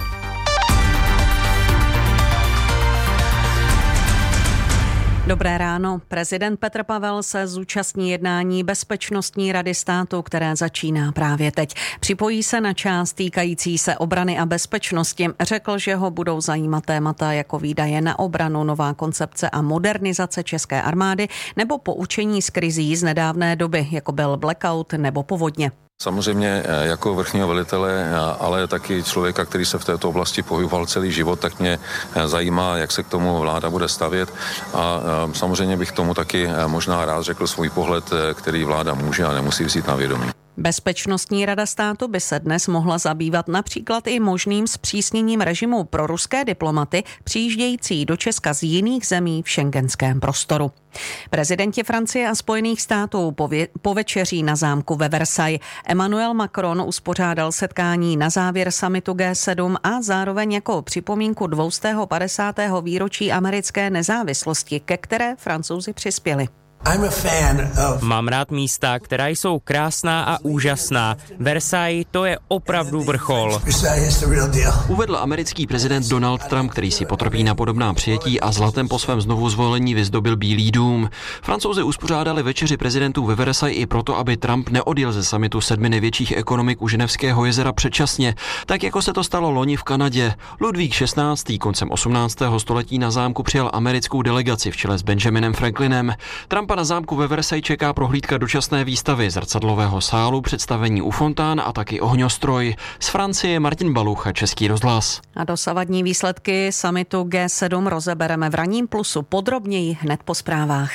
Dobré ráno. Prezident Petr Pavel se zúčastní jednání Bezpečnostní rady státu, které začíná právě teď. Připojí se na část týkající se obrany a bezpečnosti. Řekl, že ho budou zajímat témata jako výdaje na obranu, nová koncepce a modernizace české armády nebo poučení z krizí z nedávné doby, jako byl blackout nebo povodně. Samozřejmě jako vrchního velitele, ale taky člověka, který se v této oblasti pohyboval celý život, tak mě zajímá, jak se k tomu vláda bude stavět a samozřejmě bych tomu taky možná rád řekl svůj pohled, který vláda může a nemusí vzít na vědomí. Bezpečnostní rada státu by se dnes mohla zabývat například i možným zpřísněním režimu pro ruské diplomaty přijíždějící do Česka z jiných zemí v schengenském prostoru. Prezidenti Francie a Spojených států pově- povečeří na zámku ve Versailles. Emmanuel Macron uspořádal setkání na závěr summitu G sedm a zároveň jako připomínku dvě stě padesátého výročí americké nezávislosti, ke které Francouzi přispěli. Mám rád místa, která jsou krásná a úžasná. Versailles, to je opravdu vrchol. Uvedl americký prezident Donald Trump, který si potrpí na podobná přijetí a zlatem po svém znovu zvolení vyzdobil Bílý dům. Francouzi uspořádali večeři prezidentů ve Versailles i proto, aby Trump neodjel ze summitu sedmi největších ekonomik u Ženevského jezera předčasně, tak jako se to stalo loni v Kanadě. Ludvík šestnáctý. koncem osmnáctého století na zámku přijal americkou delegaci v čele s Benjaminem Franklinem. Trumpa na zámku ve Versailles čeká prohlídka dočasné výstavy, zrcadlového sálu, představení u fontán a taky ohňostroj. Z Francie Martin Baluch a Český rozhlas. A dosavadní výsledky summitu G sedm rozebereme v Ranním plusu podrobněji hned po zprávách.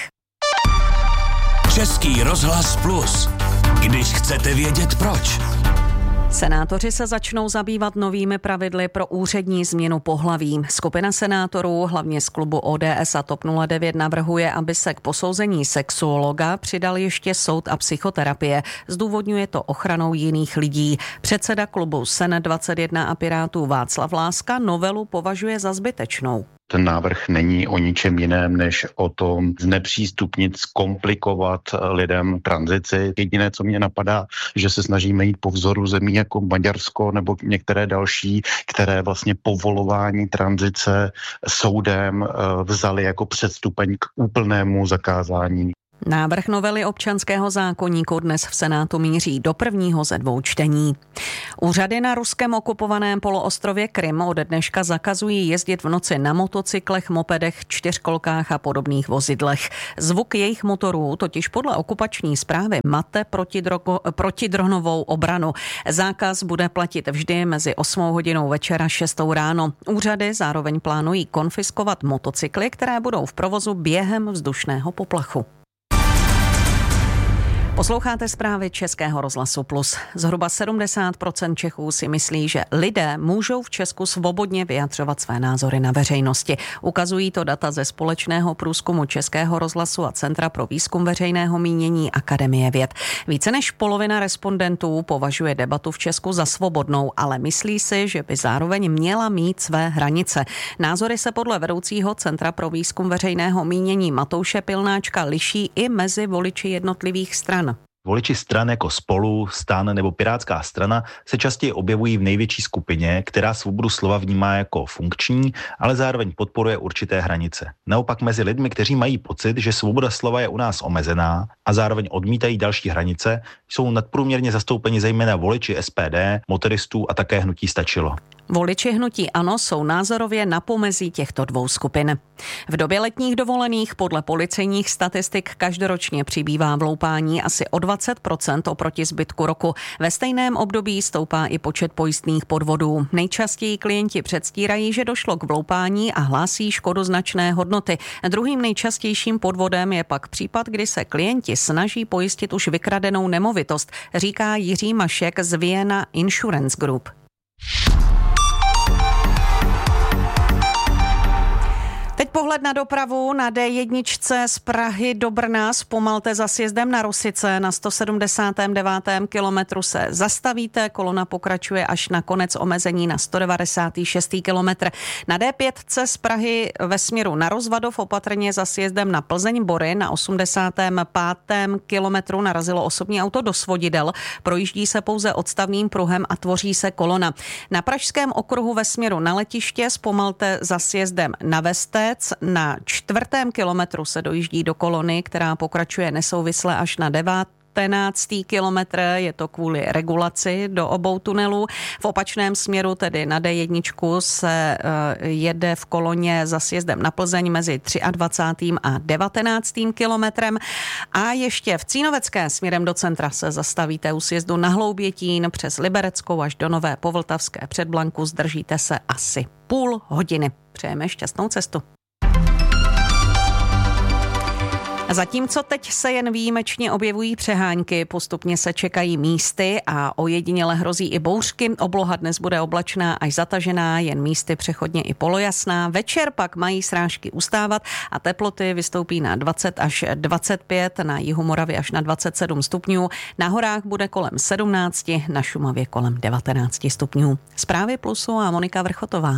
Český rozhlas plus. Když chcete vědět proč. Senátoři se začnou zabývat novými pravidly pro úřední změnu pohlaví. Skupina senátorů, hlavně z klubu O D S a T O P nula devět, navrhuje, aby se k posouzení sexuologa přidal ještě soud a psychoterapie. Zdůvodňuje to ochranou jiných lidí. Předseda klubu SEN dvacet jedna a Pirátů Václav Láska novelu považuje za zbytečnou. Ten návrh není o ničem jiném, než o tom znepřístupnit, zkomplikovat lidem tranzici. Jediné, co mě napadá, že se snažíme jít po vzoru zemí jako Maďarsko nebo některé další, které vlastně povolování tranzice soudem vzali jako předstupeň k úplnému zakázání. Návrh novely občanského zákoníku dnes v Senátu míří do prvního ze dvou čtení. Úřady na ruském okupovaném poloostrově Krym od dneška zakazují jezdit v noci na motocyklech, mopedech, čtyřkolkách a podobných vozidlech. Zvuk jejich motorů totiž podle okupační správy mate protidronovou obranu. Zákaz bude platit vždy mezi osmou hodinou večera a šestou ráno. Úřady zároveň plánují konfiskovat motocykly, které budou v provozu během vzdušného poplachu. Posloucháte zprávy Českého rozhlasu Plus. Zhruba sedmdesát procent Čechů si myslí, že lidé můžou v Česku svobodně vyjadřovat své názory na veřejnosti. Ukazují to data ze společného průzkumu Českého rozhlasu a Centra pro výzkum veřejného mínění Akademie věd. Více než polovina respondentů považuje debatu v Česku za svobodnou, ale myslí si, že by zároveň měla mít své hranice. Názory se podle vedoucího Centra pro výzkum veřejného mínění Matouše Pilnáčka liší i mezi voliči jednotlivých stran. Voliči stran jako Spolu, STAN nebo Pirátská strana se častěji objevují v největší skupině, která svobodu slova vnímá jako funkční, ale zároveň podporuje určité hranice. Naopak mezi lidmi, kteří mají pocit, že svoboda slova je u nás omezená a zároveň odmítají další hranice, jsou nadprůměrně zastoupeni zejména voliči S P D, motoristů a také hnutí Stačilo. Voliči hnutí ANO jsou názorově na pomezí těchto dvou skupin. V době letních dovolených podle policejních statistik každoročně přibývá vloupání asi o dvacet procent oproti zbytku roku. Ve stejném období stoupá i počet pojistných podvodů. Nejčastěji klienti předstírají, že došlo k vloupání a hlásí škodu značné hodnoty. Druhým nejčastějším podvodem je pak případ, kdy se klienti snaží pojistit už vykradenou nemovitost, říká Jiří Mašek z Vienna Insurance Group. Teď pohled na dopravu. Na D jedna z Prahy do Brna zpomalte za sjezdem na Rosice. Na sto sedmdesátém devátém kilometru se zastavíte, kolona pokračuje až na konec omezení na sto devadesátém šestém kilometr. Na D pět z Prahy ve směru na Rozvadov opatrně za sjezdem na Plzeň Bory. Na osmdesátém pátém kilometru narazilo osobní auto do svodidel. Projíždí se pouze odstavným pruhem a tvoří se kolona. Na Pražském okruhu ve směru na letiště zpomalte za sjezdem na Vestec. Na čtvrtém kilometru se dojíždí do kolony, která pokračuje nesouvisle až na devatenáctý kilometr. Je to kvůli regulaci do obou tunelů. V opačném směru, tedy na D jedna, se jede v koloně za sjezdem na Plzeň mezi dvacátým třetím a devatenáctým kilometrem. A ještě v Cínovecké směrem do centra se zastavíte u sjezdu na Hloubětín přes Libereckou až do Nové Povltavské Předblanku. Zdržíte se asi půl hodiny. Přejeme šťastnou cestu. Zatímco teď se jen výjimečně objevují přehánky, postupně se čekají místy a ojediněle hrozí i bouřky. Obloha dnes bude oblačná až zatažená, jen místy přechodně i polojasná. Večer pak mají srážky ustávat a teploty vystoupí na dvacet až dvacet pět, na jihu Moravy až na dvacet sedm stupňů. Na horách bude kolem sedmnáct, na Šumavě kolem devatenáct stupňů. Zprávy Plusu a Monika Vrchotová.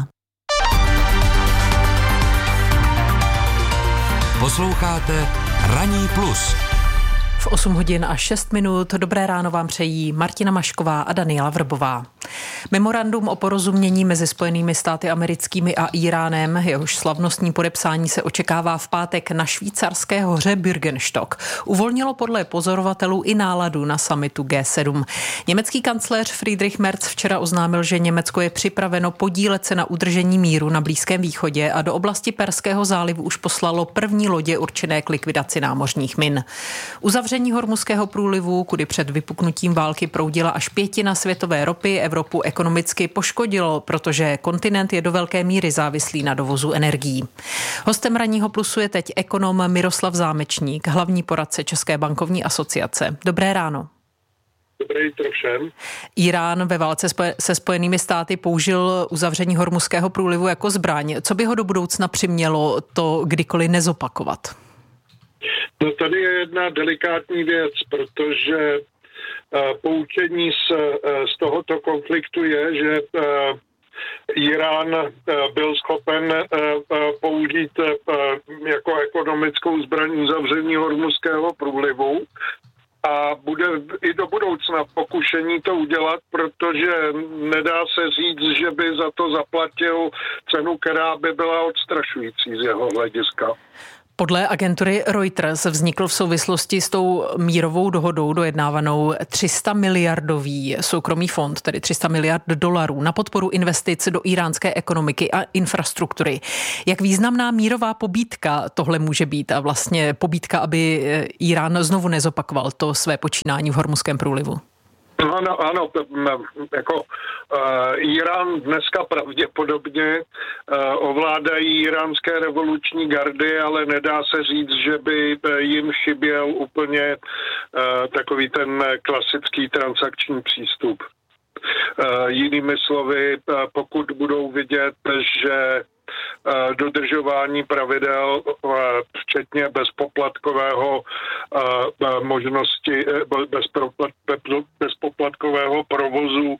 Posloucháte Ranní plus. V osm hodin a šest minut. Dobré ráno vám přejí Martina Mašková a Daniela Vrbová. Memorandum o porozumění mezi Spojenými státy americkými a Íránem, jehož slavnostní podepsání se očekává v pátek na švýcarské hoře Bürgenstock, uvolnilo podle pozorovatelů i náladu na summitu G sedm. Německý kancléř Friedrich Merz včera oznámil, že Německo je připraveno podílet se na udržení míru na Blízkém východě a do oblasti Perského zálivu už poslalo první lodě určené k likvidaci námořních min. Uzavření Hormuzského průlivu, kudy před vypuknutím války proudila až pětina světové ropy, Evropu ekonomicky poškodilo, protože kontinent je do velké míry závislý na dovozu energií. Hostem Ranního plusu je teď ekonom Miroslav Zámečník, hlavní poradce České bankovní asociace. Dobré ráno. Dobré jitro všem. Irán ve válce se Spojenými státy použil uzavření Hormuzského průlivu jako zbraň. Co by ho do budoucna přimělo to kdykoliv nezopakovat? No tady je jedna delikátní věc, protože poučení z, z tohoto konfliktu je, že Irán byl schopen použít jako ekonomickou zbraň uzavření Hormuzského průlivu a bude i do budoucna pokušení to udělat, protože nedá se říct, že by za to zaplatil cenu, která by byla odstrašující z jeho hlediska. Podle agentury Reuters vznikl v souvislosti s tou mírovou dohodou dojednávanou tři sta miliardový soukromý fond, tedy tři sta miliard dolarů na podporu investic do iránské ekonomiky a infrastruktury. Jak významná mírová pobídka tohle může být a vlastně pobídka, aby Irán znovu nezopakoval to své počínání v Hormuzském průlivu? Ano, ano, jako uh, Irán dneska pravděpodobně uh, ovládají iránské revoluční gardy, ale nedá se říct, že by jim chyběl úplně uh, takový ten klasický transakční přístup. Uh, jinými slovy, uh, pokud budou vidět, že dodržování pravidel, včetně bezpoplatkového možnosti, bezpoplatkového provozu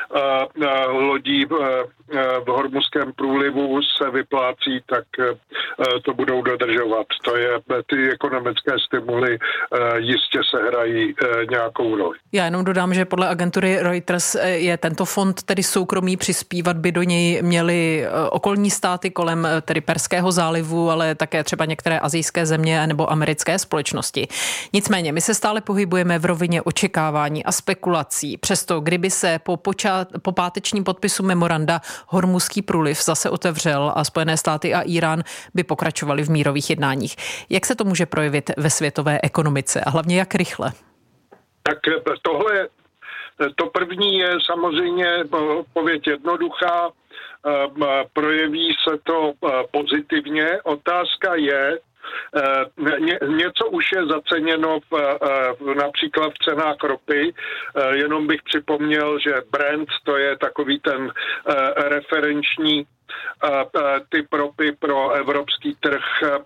lodí v Hormuzském průlivu se vyplácí, tak to budou dodržovat. To je, ty ekonomické stimuly jistě sehrají nějakou roli. Já jenom dodám, že podle agentury Reuters je tento fond tedy soukromý, přispívat by do něj měly okolní státy kolem tedy Perského zálivu, ale také třeba některé asijské země nebo americké společnosti. Nicméně, my se stále pohybujeme v rovině očekávání a spekulací. Přesto, kdyby se po, počát, po pátečním podpisu memoranda Hormuzský průliv zase otevřel a Spojené státy a Irán by pokračovali v mírových jednáních. Jak se to může projevit ve světové ekonomice a hlavně jak rychle? Tak tohle, to první je samozřejmě odpověď jednoduchá. Projeví se to pozitivně. Otázka je, Ně, něco už je zaceněno v, v, například v cenách ropy. Jenom bych připomněl, že Brent, to je takový ten referenční typ ropy pro evropský trh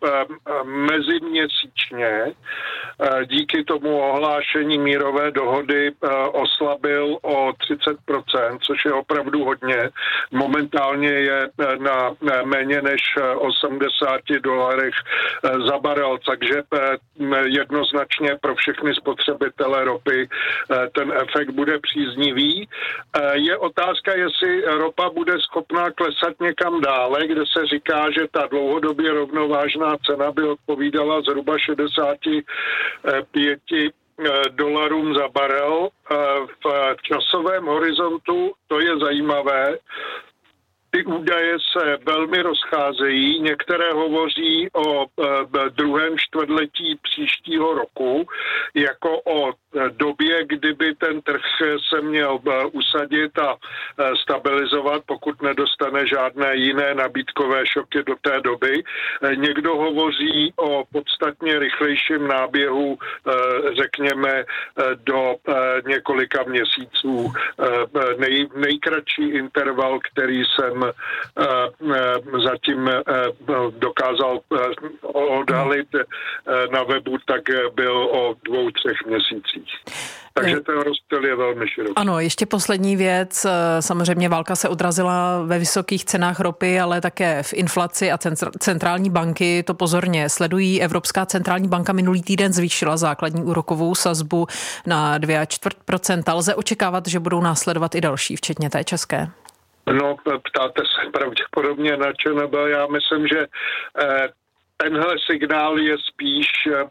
meziměsíčně díky tomu ohlášení mírové dohody oslabil o třicet procent, což je opravdu hodně. Momentálně je na méně než osmdesát dolarech za barel, takže jednoznačně pro všechny spotřebitele ropy ten efekt bude příznivý. Je otázka, jestli ropa bude schopná klesat někam dále, kde se říká, že ta dlouhodobě rovnovážná cena by odpovídala zhruba šedesát pět dolarům za barel. V časovém horizontu to je zajímavé. Ty údaje se velmi rozcházejí, některé hovoří o e, druhém čtvrtletí příštího roku, jako o době, kdyby ten trh se měl usadit a stabilizovat, pokud nedostane žádné jiné nabídkové šoky do té doby. Někdo hovoří o podstatně rychlejším náběhu, řekněme, do několika měsíců. Nej, nejkratší interval, který jsem zatím dokázal odhalit na webu, tak byl o dvou, třech měsících. Takže ten rozptyl je velmi široký. Ano, ještě poslední věc. Samozřejmě válka se odrazila ve vysokých cenách ropy, ale také v inflaci a centrální banky to pozorně sledují. Evropská centrální banka minulý týden zvýšila základní úrokovou sazbu na dvě a čtvrt procenta. Lze očekávat, že budou následovat i další, včetně té české? No, ptáte se pravděpodobně na ČNB. Já myslím, že tenhle signál je spíš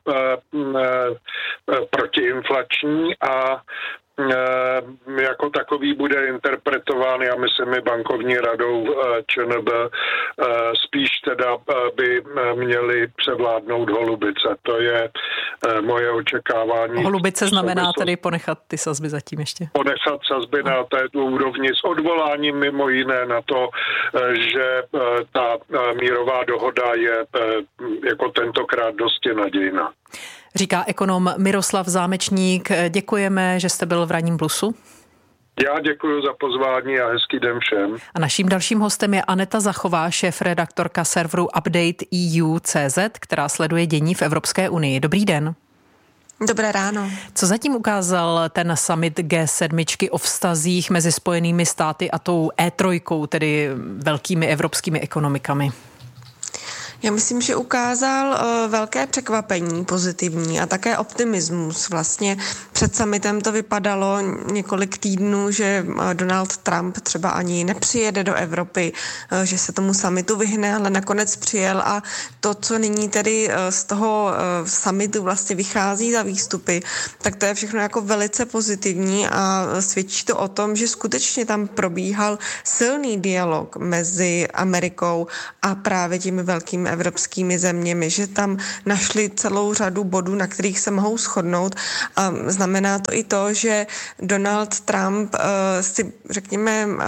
protiinflační a jako takový bude interpretován, já myslím, i bankovní radou ČNB, spíš teda by měly převládnout holubice. To je moje očekávání. Holubice znamená tedy ponechat ty sazby zatím ještě? Ponechat sazby na této úrovni s odvoláním mimo jiné na to, že ta mírová dohoda je jako tentokrát dosti nadějná. Říká ekonom Miroslav Zámečník. Děkujeme, že jste byl v Ranním plusu. Já děkuji za pozvání a hezký den všem. A naším dalším hostem je Aneta Zachová, šéfredaktorka serveru Update E U tečka cé zet, která sleduje dění v Evropské unii. Dobrý den. Dobré ráno. Co zatím ukázal ten summit G sedm o vztazích mezi Spojenými státy a tou E tři, tedy velkými evropskými ekonomikami? Já myslím, že ukázal uh, velké překvapení pozitivní a také optimismus. Vlastně před summitem to vypadalo několik týdnů, že uh, Donald Trump třeba ani nepřijede do Evropy, uh, že se tomu summitu vyhne, ale nakonec přijel a to, co nyní tedy uh, z toho uh, summitu vlastně vychází za výstupy, tak to je všechno jako velice pozitivní a svědčí to o tom, že skutečně tam probíhal silný dialog mezi Amerikou a právě těmi velkými evropskými zeměmi, že tam našli celou řadu bodů, na kterých se mohou shodnout. A znamená to i to, že Donald Trump uh, si, řekněme, um,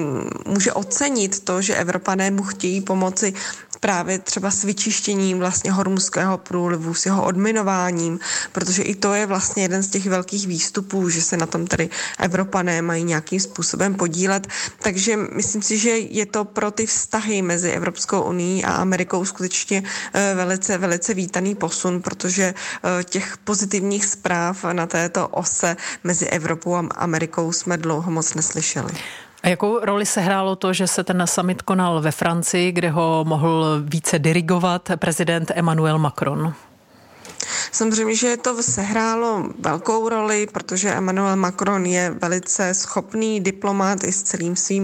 může ocenit to, že Evropané mu chtějí pomoci právě třeba s vyčištěním vlastně Hormuzského průlivu, s jeho odminováním, protože i to je vlastně jeden z těch velkých výstupů, že se na tom tedy Evropané mají nějakým způsobem podílet. Takže myslím si, že je to pro ty vztahy mezi Evropskou unií a Amerikou skutečně velice, velice vítaný posun, protože těch pozitivních zpráv na této ose mezi Evropou a Amerikou jsme dlouho moc neslyšeli. A jakou roli sehrálo to, že se ten summit konal ve Francii, kde ho mohl více dirigovat prezident Emmanuel Macron? Samozřejmě, že to sehrálo velkou roli, protože Emmanuel Macron je velice schopný diplomat i s celým svým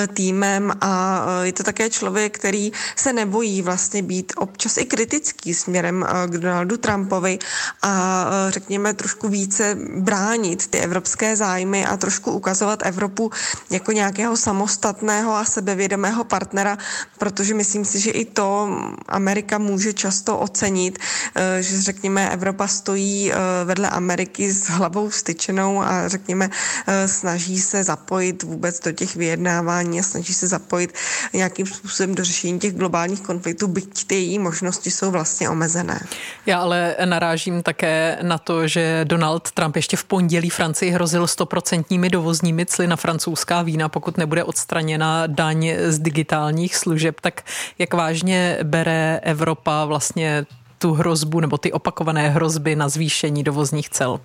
týmem a je to také člověk, který se nebojí vlastně být občas i kritický směrem k Donaldu Trumpovi a řekněme trošku více bránit ty evropské zájmy a trošku ukazovat Evropu jako nějakého samostatného a sebevědomého partnera, protože myslím si, že i to Amerika může často ocenit, že řekněme Evropa stojí vedle Ameriky s hlavou vstyčenou a řekněme snaží se zapojit vůbec do těch vyjednávání a snaží se zapojit nějakým způsobem do řešení těch globálních konfliktů, byť ty její možnosti jsou vlastně omezené. Já ale narážím také na to, že Donald Trump ještě v pondělí Francii hrozil stoprocentními dovozními cly na francouzská vína, pokud nebude odstraněna daň z digitálních služeb. Tak jak vážně bere Evropa vlastně tu hrozbu nebo ty opakované hrozby na zvýšení dovozních cel?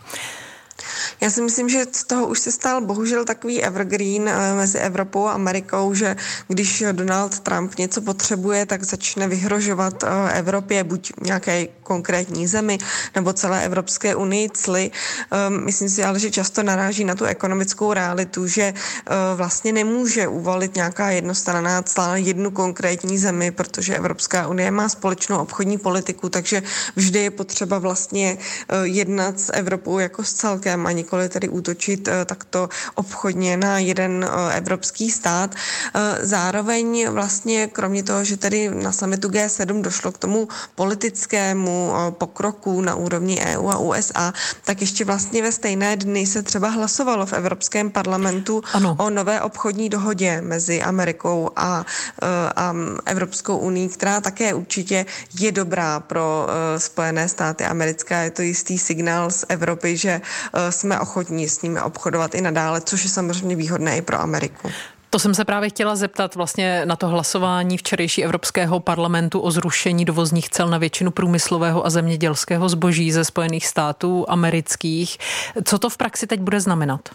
Já si myslím, že z toho už se stal bohužel takový evergreen mezi Evropou a Amerikou, že když Donald Trump něco potřebuje, tak začne vyhrožovat Evropě, buď nějaké konkrétní zemi, nebo celé Evropské unii cly. Myslím si ale, že často naráží na tu ekonomickou realitu, že vlastně nemůže uvolit nějaká jednostranná cla na jednu konkrétní zemi, protože Evropská unie má společnou obchodní politiku, takže vždy je potřeba vlastně jednat s Evropou jako s celkem a nikoli tedy útočit takto obchodně na jeden evropský stát. Zároveň vlastně kromě toho, že tedy na summitu G sedm došlo k tomu politickému pokroku na úrovni E U a U S A, tak ještě vlastně ve stejné dny se třeba hlasovalo v Evropském parlamentu ano. o nové obchodní dohodě mezi Amerikou a, a Evropskou unii, která také určitě je dobrá pro Spojené státy americké. Je to jistý signál z Evropy, že jsme ochotní s nimi obchodovat i nadále, což je samozřejmě výhodné i pro Ameriku. To jsem se právě chtěla zeptat vlastně na to hlasování včerejší Evropského parlamentu o zrušení dovozních cel na většinu průmyslového a zemědělského zboží ze Spojených států amerických. Co to v praxi teď bude znamenat?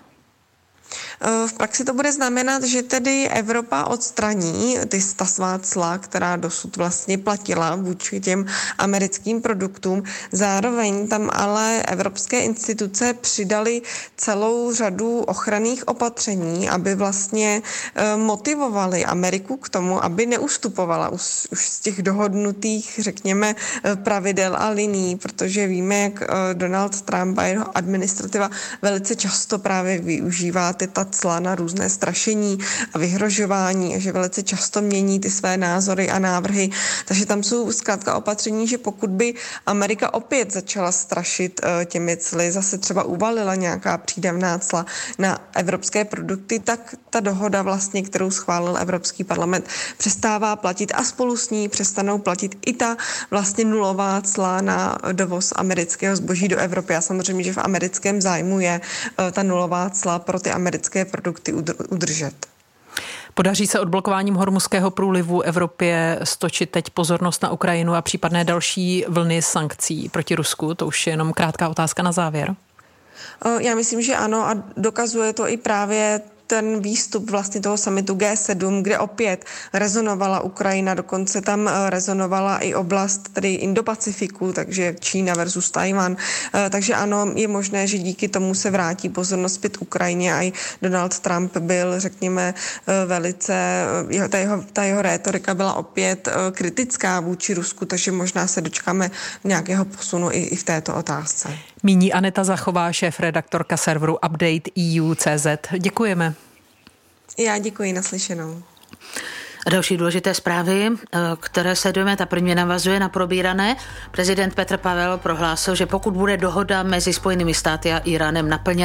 V praxi to bude znamenat, že tedy Evropa odstraní ty svá cla, která dosud vlastně platila vůči těm americkým produktům. Zároveň tam ale evropské instituce přidaly celou řadu ochranných opatření, aby vlastně motivovaly Ameriku k tomu, aby neustupovala už, už z těch dohodnutých, řekněme, pravidel a linií, protože víme, jak Donald Trump a jeho administrativa velice často právě využívá ty ta cla na různé strašení a vyhrožování a že velice často mění ty své názory a návrhy. Takže tam jsou zkrátka opatření, že pokud by Amerika opět začala strašit těmi cly, zase třeba uvalila nějaká přídavná cla na evropské produkty, tak ta dohoda vlastně, kterou schválil Evropský parlament, přestává platit a spolu s ní přestanou platit i ta vlastně nulová cla na dovoz amerického zboží do Evropy. A samozřejmě, že v americkém zájmu je ta nulová cla pro ty americké produkty udržet. Podaří se odblokováním Hormuzského průlivu Evropě stočit teď pozornost na Ukrajinu a případné další vlny sankcí proti Rusku? To už je jenom krátká otázka na závěr. Já myslím, že ano a dokazuje to i právě ten výstup vlastně toho summitu G sedm, kde opět rezonovala Ukrajina, dokonce tam rezonovala i oblast tedy Indo-Pacifiku, takže Čína versus Tajvan. Takže ano, je možné, že díky tomu se vrátí pozornost zpět Ukrajině a i Donald Trump byl, řekněme, velice, ta jeho, ta jeho rétorika byla opět kritická vůči Rusku, takže možná se dočkáme nějakého posunu i, i v této otázce. Míní Aneta Zachová, šéf-redaktorka serveru Update E U tečka cé zet. Děkujeme. Já děkuji, naslyšenou. A další důležité zprávy, které sledujeme, ta první navazuje na probírané. Prezident Petr Pavel prohlásil, že pokud bude dohoda mezi Spojenými státy a Iránem naplněna,